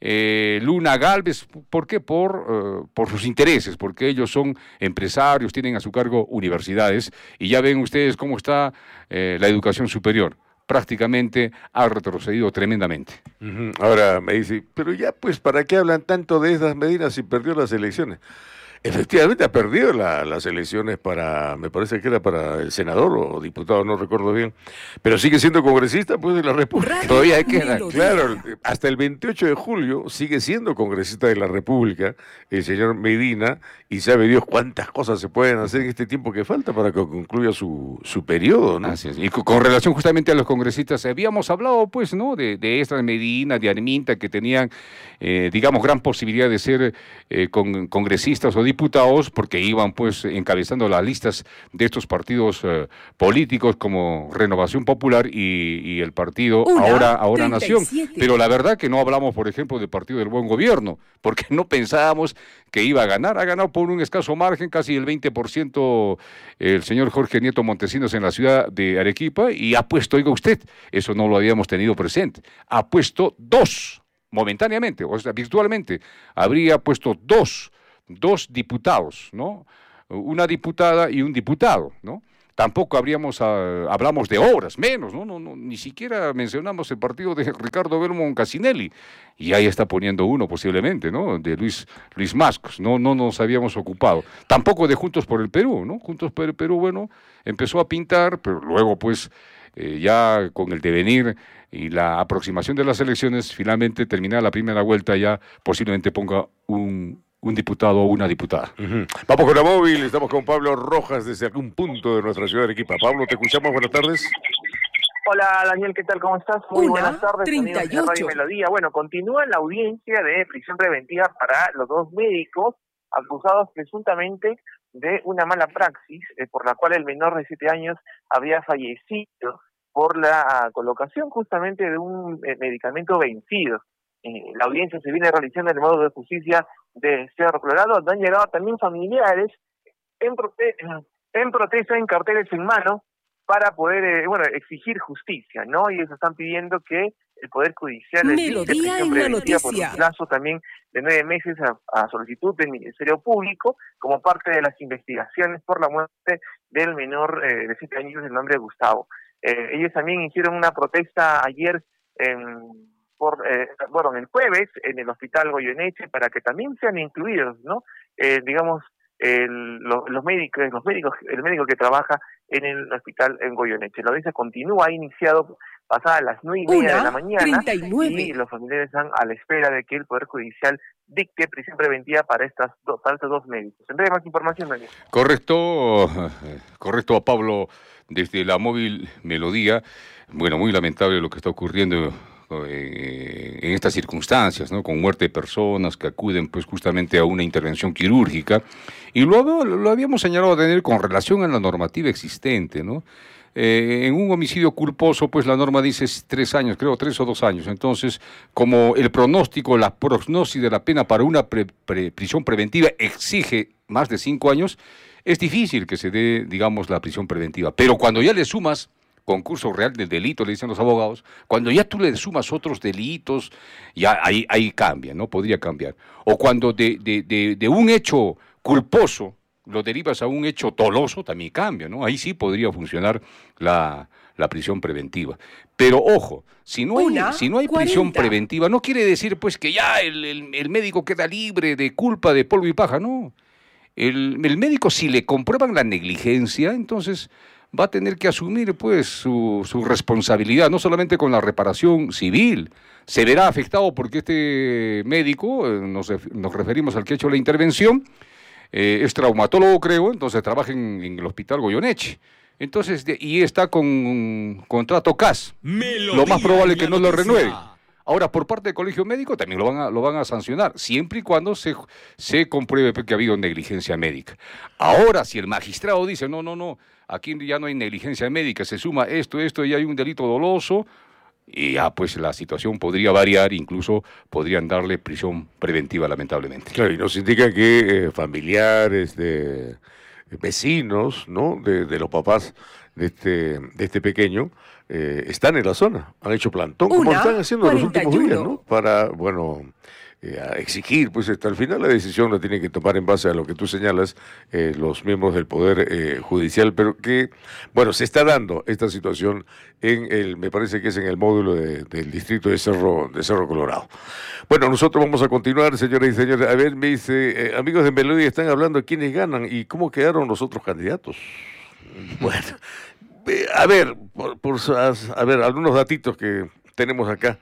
S11: eh, Luna Galvez. ¿Por qué? Por, uh, por sus intereses, porque ellos son empresarios, tienen a su cargo universidades, y ya ven ustedes cómo está eh, la educación superior. Prácticamente ha retrocedido tremendamente.
S3: Uh-huh. Ahora me dice, pero ya pues, ¿para qué hablan tanto de esas medidas si perdió las elecciones? efectivamente ha perdido la, las elecciones para, me parece que era para el senador o diputado, no recuerdo bien, pero sigue siendo congresista pues de la República. Todavía queda, claro, hasta el veintiocho de julio sigue siendo congresista de la República el señor Medina, y sabe Dios cuántas cosas se pueden hacer en este tiempo que falta para que concluya su, su periodo, ¿no?
S11: Así es. Y con, con relación justamente a los congresistas, habíamos hablado pues, ¿no? De, de Esdras Medina, de Arminta, que tenían, eh, digamos, gran posibilidad de ser eh, con, congresistas o diputados, porque iban pues encabezando las listas de estos partidos eh, políticos como Renovación Popular y, y el partido
S2: Una,
S11: Ahora, Ahora
S2: treinta y
S11: Nación.
S2: siete.
S11: Pero la verdad que no hablamos, por ejemplo, del Partido del Buen Gobierno, porque no pensábamos que iba a ganar. Ha ganado por un escaso margen, casi el veinte por ciento el señor Jorge Nieto Montesinos en la ciudad de Arequipa, y ha puesto, oiga usted, eso no lo habíamos tenido presente, ha puesto dos, momentáneamente, o sea, virtualmente, habría puesto dos, dos diputados, ¿no? Una diputada y un diputado, ¿no? Tampoco habríamos, uh, hablamos de obras, menos, ¿no? No, no, ni siquiera mencionamos el partido de Ricardo Belmont Casinelli, y ahí está poniendo uno posiblemente, ¿no? De Luis, Luis Mascos, no, no nos habíamos ocupado. Tampoco de Juntos por el Perú, ¿no? Juntos por el Perú, bueno, empezó a pintar, pero luego pues eh, ya con el devenir y la aproximación de las elecciones, finalmente terminada la primera vuelta, ya posiblemente ponga un... un diputado o una diputada.
S3: Uh-huh. Vamos con la móvil, estamos con Pablo Rojas desde algún punto de nuestra ciudad de Arequipa. Pablo, te escuchamos, buenas tardes.
S15: Hola Daniel, ¿qué tal? ¿Cómo estás? Muy
S2: Una,
S15: buenas tardes,
S2: treinta y
S15: amigos de Radio
S2: ocho.
S15: Melodía. Bueno, continúa la audiencia de prisión preventiva para los dos médicos acusados presuntamente de una mala praxis, eh, por la cual el menor de siete años había fallecido por la colocación justamente de un eh, medicamento vencido. Eh, la audiencia se viene realizando en el módulo de justicia de Cerro Colorado, donde han llegado también familiares en, prote en protesta, en carteles en mano, para poder eh, bueno exigir justicia, ¿no? Y ellos están pidiendo que el Poder Judicial les dicte
S2: Melodía
S15: prisión
S2: en la
S15: preventiva por un
S2: noticia.
S15: plazo también de nueve meses a, a solicitud del Ministerio Público, como parte de las investigaciones por la muerte del menor eh, de siete años, el nombre de Gustavo. Eh, ellos también hicieron una protesta ayer en... Por, eh, bueno, el jueves en el Hospital Goyeneche, para que también sean incluidos, ¿no? Eh, digamos, el, lo, los médicos, los médicos, el médico que trabaja en el Hospital en Goyeneche. La audiencia continúa, ha iniciado pasadas las nueve y media de la mañana,
S2: treinta y nueve.
S15: y los familiares están a la espera de que el Poder Judicial dicte prisión preventiva para estas dos, para estos dos médicos. Tendré más información, Daniel.
S11: Correcto, correcto a Pablo desde la móvil Melodía. Bueno, muy lamentable lo que está ocurriendo Eh, en estas circunstancias, ¿no? Con muerte de personas que acuden pues justamente a una intervención quirúrgica, y luego lo, lo habíamos señalado a tener con relación a la normativa existente, ¿no? Eh, en un homicidio culposo, pues la norma dice tres años, creo, tres o dos años. Entonces, como el pronóstico, la prognosis de la pena para una pre, pre, prisión preventiva exige más de cinco años, es difícil que se dé, digamos, la prisión preventiva. Pero cuando ya le sumas concurso real del delito, le dicen los abogados, cuando ya tú le sumas otros delitos, ya ahí, ahí cambia, ¿no? Podría cambiar. O cuando de, de, de, de un hecho culposo lo derivas a un hecho doloso, también cambia, ¿no? Ahí sí podría funcionar la, la prisión preventiva. Pero ojo, si no hay,
S2: Una,
S11: si no hay prisión preventiva, no quiere decir pues que ya el, el, el médico queda libre de culpa, de polvo y paja, no. El, el médico, si le comprueban la negligencia, entonces va a tener que asumir pues su, su responsabilidad, no solamente con la reparación civil. Se verá afectado porque este médico, eh, nos, nos referimos al que ha hecho la intervención, eh, es traumatólogo, creo, entonces trabaja en, en el Hospital Goyeneche. Entonces, de, y está con un contrato C A S. Melodía, lo más probable es que no lo renueve. Ahora, por parte del colegio médico también lo van a, lo van a sancionar, siempre y cuando se, se compruebe que ha habido negligencia médica. Ahora, si el magistrado dice, no, no, no, aquí ya no hay negligencia médica, se suma esto, esto, y hay un delito doloso, y ya pues la situación podría variar, incluso podrían darle prisión preventiva, lamentablemente.
S3: Claro, y nos indica que eh, familiares, de, vecinos, ¿no? De, de los papás de este, de este pequeño, eh, están en la zona, han hecho plantón, como
S2: Una,
S3: están haciendo en los
S2: cuarenta y
S3: últimos días,
S2: uno.
S3: ¿no? Para, bueno, eh, a exigir, pues hasta el final la decisión la tienen que tomar en base a lo que tú señalas eh, los miembros del Poder eh, Judicial, pero que, bueno, se está dando esta situación en el, me parece que es en el módulo de, del distrito de Cerro, de Cerro Colorado. Bueno, nosotros vamos a continuar, señoras y señores. A ver, me dice, eh, amigos de Melodía están hablando de quiénes ganan y cómo quedaron los otros candidatos. Bueno, eh, a ver, por, por, a ver, algunos datitos que tenemos acá.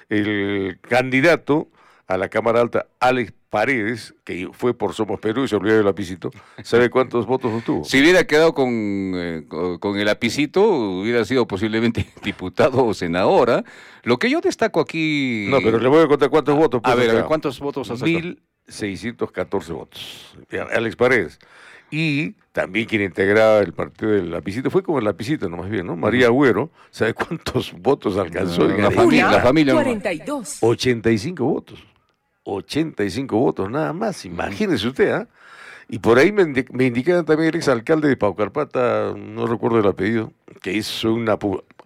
S3: El candidato a la Cámara Alta, Alex Paredes, que fue por Somos Perú y se olvidó del lapicito, ¿sabe cuántos votos obtuvo?
S11: Si hubiera quedado con, eh, con, con el lapicito, hubiera sido posiblemente diputado o senadora. Lo que yo destaco aquí...
S3: No, pero le voy a contar cuántos votos.
S11: A ver, a ver, ¿cuántos votos has sacado?
S3: mil seiscientos catorce votos. Alex Paredes. Y también quien integraba el partido del lapicito, fue como el lapicito nomás bien, ¿no? María Agüero, ¿sabe cuántos votos alcanzó?
S11: No, la familia, la familia.
S2: cuarenta y dos.
S3: ochenta y cinco votos. ochenta y cinco votos, nada más, imagínese usted, ¿ah? ¿eh? Y por ahí me, indi me indicaban también el exalcalde de Paucarpata, no recuerdo el apellido, que hizo una...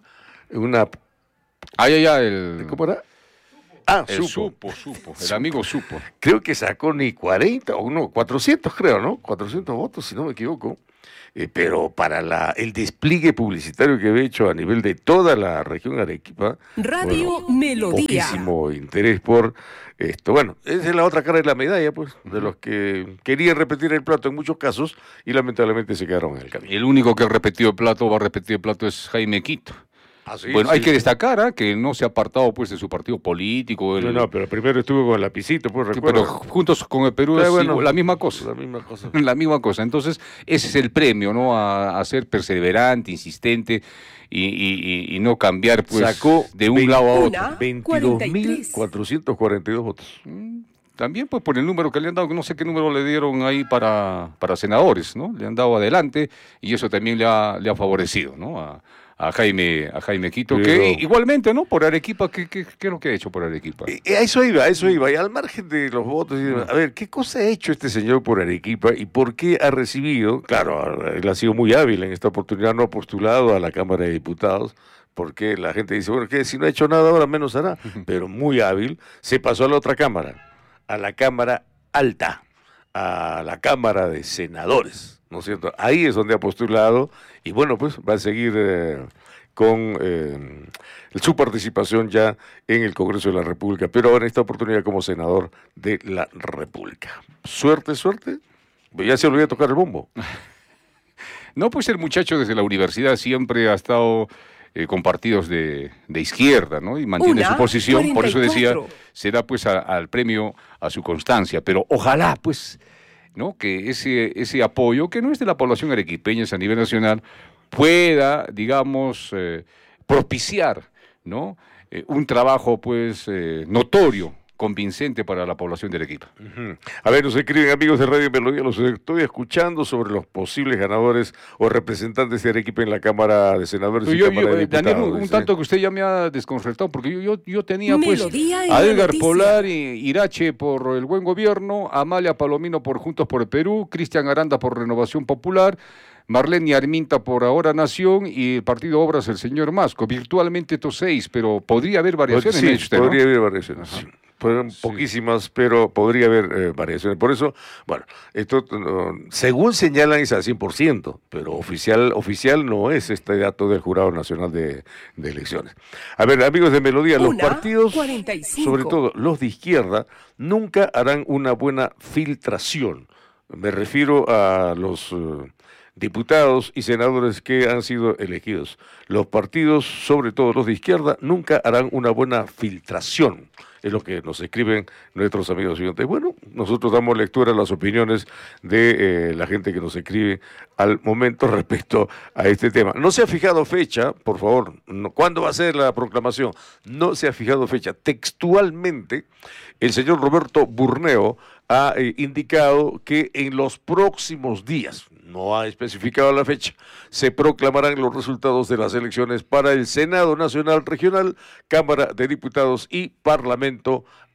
S3: una
S11: ay, ay, ay, el...
S3: ¿Cómo era? Ah,
S11: el
S3: supo.
S11: supo, supo, el amigo supo.
S3: Creo que sacó ni cuarenta, o no, cuatrocientos creo, ¿no? cuatrocientos votos, si no me equivoco. Eh, pero para la, el despliegue publicitario que había hecho a nivel de toda la región Arequipa,
S2: Radio
S3: bueno,
S2: Melodía.
S3: Poquísimo interés por esto. Bueno, esa es la otra cara de la medalla, pues, de los que querían repetir el plato en muchos casos y lamentablemente se quedaron en el camino.
S11: El único que ha repetido el plato, va a repetir el plato, es Jaime Quito.
S3: Ah, sí,
S11: bueno,
S3: sí,
S11: hay que
S3: sí.
S11: destacar ¿eh? que no se ha apartado pues de su partido político. El...
S3: No, no, pero primero estuvo con el lapicito, pues
S11: sí,
S3: recuerdo.
S11: pero juntos con el Perú
S3: sí,
S11: es
S3: bueno,
S11: igual, la misma cosa.
S3: La misma cosa.
S11: La misma cosa. Entonces, ese es el premio, ¿no? A, a ser perseverante, insistente y, y, y no cambiar pues
S3: Sacó
S11: de un lado a otro.
S3: veintidós mil cuatrocientos cuarenta y dos votos.
S11: También pues por el número que le han dado, que no sé qué número le dieron ahí para, para senadores, ¿no? Le han dado adelante y eso también le ha, le ha favorecido, ¿no? A, a Jaime a Jaime Quito,
S3: Pero,
S11: que igualmente, ¿no? Por Arequipa, ¿qué, qué, qué es lo que ha hecho por Arequipa?
S3: Eh, a eso iba, a eso iba. Y al margen de los votos, a ver, ¿qué cosa ha hecho este señor por Arequipa y por qué ha recibido? Claro, él ha sido muy hábil en esta oportunidad, no ha postulado a la Cámara de Diputados, porque la gente dice, bueno, que si no ha hecho nada ahora menos hará, pero muy hábil, se pasó a la otra Cámara, a la Cámara Alta, a la Cámara de Senadores, ¿no es cierto? Ahí es donde ha postulado y bueno, pues va a seguir eh, con eh, su participación ya en el Congreso de la República, pero ahora en esta oportunidad como senador de la República. Suerte, suerte. Ya se olvidó de tocar el bombo.
S11: No, pues el muchacho desde la universidad siempre ha estado eh, con partidos de, de izquierda, ¿no? Y mantiene
S2: Una,
S11: su posición, por eso decía,
S2: cuarenta y cuatro.
S11: será pues a, al premio a su constancia, pero ojalá pues, ¿no? Que ese, ese apoyo, que no es de la población arequipeña, es a nivel nacional, pueda, digamos, eh, propiciar, ¿no? Eh, un trabajo pues eh, notorio, convincente para la población de Arequipa.
S3: Uh-huh. A ver, nos escriben amigos de Radio Melodía, los estoy escuchando sobre los posibles ganadores o representantes de Arequipa en la Cámara de Senadores y
S11: Yo,
S3: Cámara
S11: yo,
S3: de Diputados.
S11: Daniel, un, un tanto que usted ya me ha desconcertado, porque yo, yo, yo tenía pues
S2: Melodía en
S11: a
S2: la
S11: Edgar
S2: noticia.
S11: Polar y Irache por el Buen Gobierno, Amalia Palomino por Juntos por el Perú, Cristian Aranda por Renovación Popular, Marlene Arminta por Ahora Nación y el Partido Obras el señor Masco. Virtualmente estos seis, pero podría haber variaciones.
S3: Sí,
S11: me dice usted, ¿no?
S3: podría haber variaciones.
S11: Ajá.
S3: Fueron
S11: Sí.
S3: poquísimas, pero podría haber eh, variaciones. Por eso, bueno, esto uh, según señalan es al cien por ciento, pero oficial oficial no es este dato del Jurado Nacional de, de Elecciones. A ver, amigos de Melodía, los
S2: Una,
S3: partidos,
S2: cuarenta y cinco.
S3: sobre todo los de izquierda, nunca harán una buena filtración. Me refiero a los... Uh, diputados y senadores que han sido elegidos. Los partidos, sobre todo los de izquierda, nunca harán una buena filtración. Es lo que nos escriben nuestros amigos oyentes. Bueno, nosotros damos lectura a las opiniones de eh, la gente que nos escribe al momento respecto a este tema. No se ha fijado fecha, por favor. No, ¿cuándo va a ser la proclamación? No se ha fijado fecha. Textualmente, el señor Roberto Burneo ha eh, indicado que en los próximos días, no ha especificado la fecha, se proclamarán los resultados de las elecciones para el Senado Nacional Regional, Cámara de Diputados y Parlamento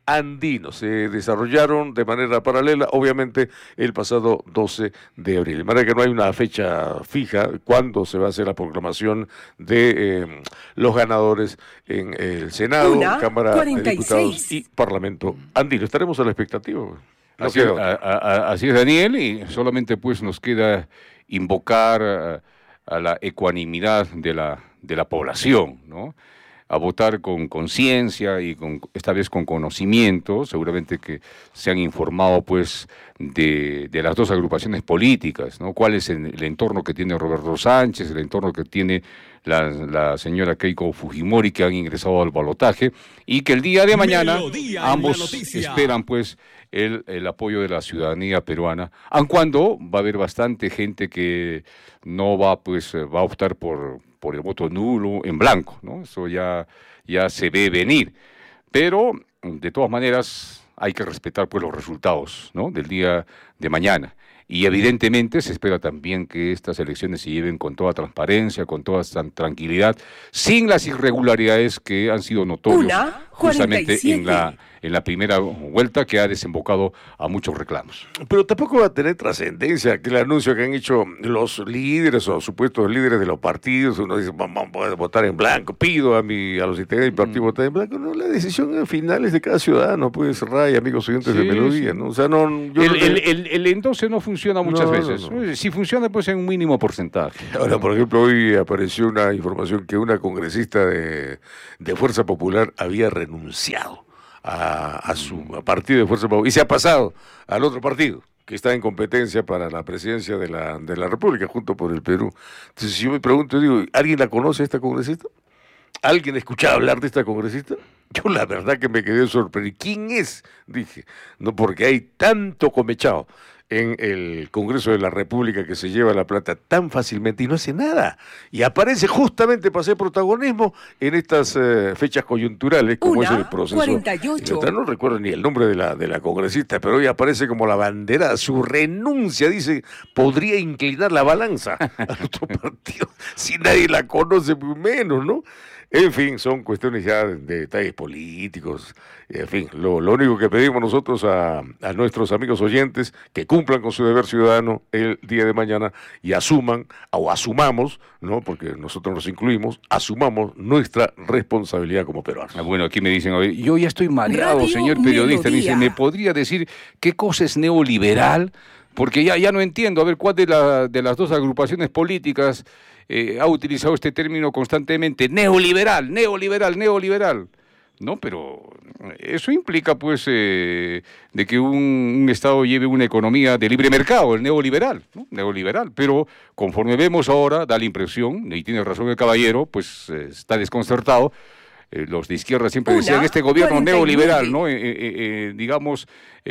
S3: andino. Se desarrollaron de manera paralela, obviamente, el pasado doce de abril. De manera que no hay una fecha fija cuándo se va a hacer la proclamación de eh, los ganadores en el Senado,
S2: Una,
S3: Cámara
S2: cuarenta y
S3: de Diputados
S2: seis.
S3: y Parlamento andino. Estaremos a la expectativa. No
S11: Así,
S3: queda
S11: a-
S3: otra.
S11: a- así es, Daniel, y solamente pues nos queda invocar a, a la ecuanimidad de la, de la población, ¿no? A votar con conciencia y con, esta vez con conocimiento, seguramente que se han informado pues de, de las dos agrupaciones políticas, ¿no? Cuál es el, el entorno que tiene Roberto Sánchez, el entorno que tiene la, la señora Keiko Fujimori, que han ingresado al balotaje, y que el día de mañana
S9: Melodía en la
S11: ambos
S9: noticia.
S11: esperan pues el, el apoyo de la ciudadanía peruana, aun cuando va a haber bastante gente que no va pues eh, va a optar por, por el voto nulo en blanco, ¿no? Eso ya, ya se ve venir. Pero, de todas maneras, hay que respetar pues los resultados, ¿no? Del día de mañana. Y evidentemente se espera también que estas elecciones se lleven con toda transparencia, con toda tran- tranquilidad, sin las irregularidades que han sido notorias
S2: Una,
S11: justamente en
S2: cuarenta y
S11: la,
S2: siete.
S11: en la primera vuelta, que ha desembocado a muchos reclamos.
S3: Pero tampoco va a tener trascendencia que el anuncio que han hecho los líderes o supuestos líderes de los partidos. Uno dice, vamos a votar en blanco, pido a mi a los integrantes del partido votar en blanco. No, la decisión final es de cada ciudadano, pues, Ray, amigos oyentes de
S11: Sí,
S3: Melodía,
S11: sí.
S3: ¿no? O sea, no, yo
S11: El,
S3: creo que-
S11: el, el, el endoce no funciona muchas
S3: No, no,
S11: veces.
S3: no.
S11: Si funciona, pues en un mínimo porcentaje.
S3: Ahora, por ejemplo, hoy apareció una información que una congresista de, de Fuerza Popular había renunciado a, a su a partido de Fuerza Popular y se ha pasado al otro partido que está en competencia para la presidencia de la, de la República, junto por el Perú. Entonces, si yo me pregunto, digo, ¿alguien la conoce esta congresista? ¿Alguien ha escuchado hablar de esta congresista? Yo la verdad que me quedé sorprendido. ¿Quién es? Dije, no, porque hay tanto comechado en el Congreso de la República que se lleva la plata tan fácilmente y no hace nada. Y aparece justamente para hacer protagonismo en estas eh, fechas coyunturales, como
S2: Una,
S3: es el proceso.
S2: cuarenta y ocho.
S3: electoral. No recuerdo ni el nombre de la, de la congresista, pero hoy aparece como la bandera. Su renuncia, dice, podría inclinar la balanza al otro partido. Si nadie la conoce, pues menos, ¿no? En fin, son cuestiones ya de detalles políticos. En fin, lo, lo único que pedimos nosotros a, a nuestros amigos oyentes, que cumplan con su deber ciudadano el día de mañana y asuman, o asumamos, ¿no? Porque nosotros nos incluimos, asumamos nuestra responsabilidad como peruanos.
S11: Ah, bueno, aquí me dicen, oye, yo ya estoy mareado,
S2: Radio
S11: señor periodista. Me dice,
S2: Melodía.
S11: ¿me podría decir qué cosa es neoliberal? Porque ya, ya no entiendo, a ver, ¿cuál de, la, de las dos agrupaciones políticas eh, ha utilizado este término constantemente? Neoliberal, neoliberal, neoliberal. No, pero eso implica, pues, eh, de que un, un Estado lleve una economía de libre mercado, el neoliberal, ¿no? Neoliberal. Pero conforme vemos ahora, da la impresión, y tiene razón el caballero, pues eh, está desconcertado. Eh, los de izquierda siempre
S2: Una,
S11: decían este gobierno
S2: cuarenta y nueve.
S11: neoliberal, ¿no? Eh, eh, eh, digamos,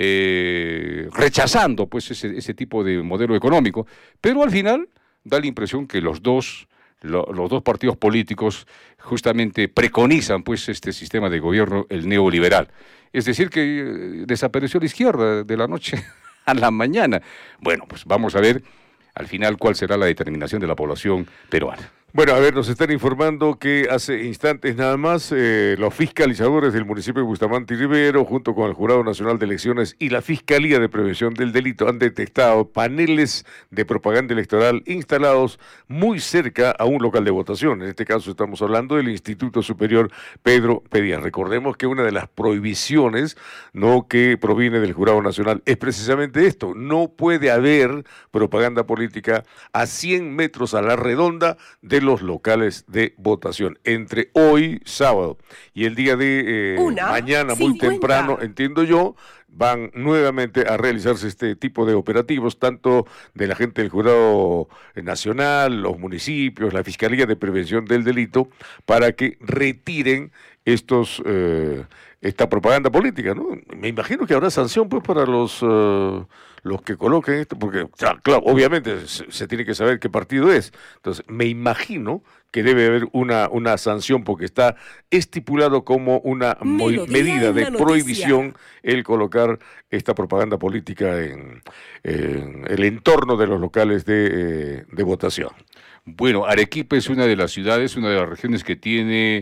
S11: eh, rechazando pues ese, ese tipo de modelo económico. Pero al final da la impresión que los dos, lo- los dos partidos políticos justamente preconizan pues este sistema de gobierno, el neoliberal. Es decir, que eh, desapareció la izquierda de la noche a la mañana. Bueno, pues vamos a ver al final cuál será la determinación de la población peruana.
S3: Bueno, a ver, nos están informando que hace instantes nada más eh, los fiscalizadores del municipio de Bustamante y Rivero, junto con el Jurado Nacional de Elecciones y la Fiscalía de Prevención del Delito, han detectado paneles de propaganda electoral instalados muy cerca a un local de votación. En este caso estamos hablando del Instituto Superior Pedro Pedías. Recordemos que una de las prohibiciones, ¿no?, que proviene del Jurado Nacional es precisamente esto: no puede haber propaganda política a cien metros a la redonda de los locales de votación. Entre hoy, sábado, y el día de eh,
S2: Una,
S3: mañana, muy
S2: cincuenta.
S3: temprano, entiendo yo, van nuevamente a realizarse este tipo de operativos, tanto de la gente del Jurado Nacional, los municipios, la Fiscalía de Prevención del Delito, para que retiren estos eh, esta propaganda política, ¿no? Me imagino que habrá sanción, pues, para los eh, los que coloquen esto, porque, claro, claro, obviamente se, se tiene que saber qué partido es. Entonces, me imagino que debe haber una, una sanción, porque está estipulado como una mo-
S2: Melodía
S3: medida
S2: en
S3: de
S2: la noticia.
S3: prohibición el colocar esta propaganda política en, en el entorno de los locales de, eh, de votación.
S11: Bueno, Arequipa es una de las ciudades, una de las regiones que tiene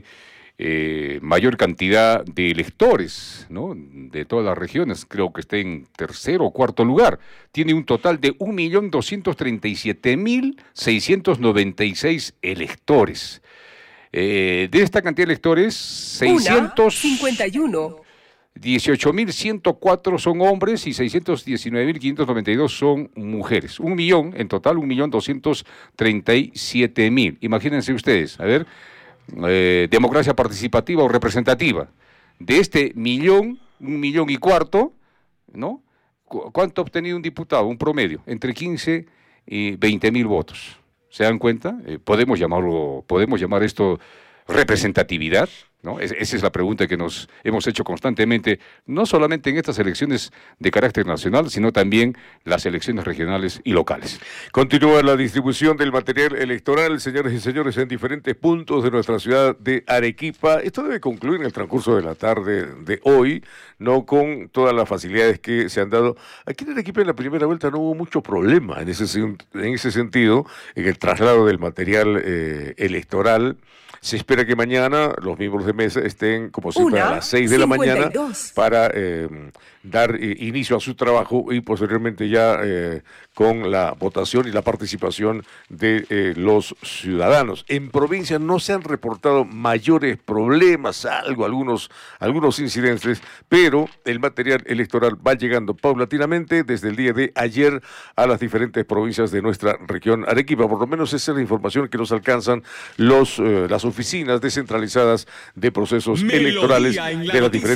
S11: eh, mayor cantidad de electores, ¿no?, de todas las regiones. Creo que está en tercero o cuarto lugar. Tiene un total de un millón doscientos treinta y siete mil seiscientos noventa y seis electores. Eh, de esta cantidad de electores, seiscientos cincuenta y uno. dieciocho mil ciento cuatro son hombres y seiscientos diecinueve mil quinientos noventa y dos son mujeres. Un millón, en total, un millón doscientos treinta y siete mil. Imagínense ustedes, a ver, eh, democracia participativa o representativa. De este millón, un millón y cuarto, ¿no? ¿Cu- ¿Cuánto ha obtenido un diputado? Un promedio, entre quince y veinte mil votos. ¿Se dan cuenta? Eh, podemos llamarlo, podemos llamar esto representatividad, ¿no? Es, esa es la pregunta que nos hemos hecho constantemente, no solamente en estas elecciones de carácter nacional, sino también las elecciones regionales y locales.
S3: Continúa la distribución del material electoral, señores y señores, en diferentes puntos de nuestra ciudad de Arequipa. Esto debe concluir en el transcurso de la tarde de hoy, no con todas las facilidades que se han dado. Aquí en Arequipa en la primera vuelta no hubo mucho problema en ese, sen- en ese sentido, en el traslado del material eh, electoral. Se espera que mañana los miembros de mesa estén, como siempre,
S2: Una,
S3: a las seis de la mañana
S2: cincuenta y dos.
S3: para eh, dar eh, inicio a su trabajo y posteriormente ya eh, con la votación y la participación de eh, los ciudadanos. En provincia no se han reportado mayores problemas, algo, algunos, algunos incidentes, pero el material electoral va llegando paulatinamente desde el día de ayer a las diferentes provincias de nuestra región Arequipa. Por lo menos esa es la información que nos alcanzan los, eh, las oficinas descentralizadas de procesos
S4: Melodía
S3: electorales
S4: en la
S3: de las
S4: noticia.
S3: diferentes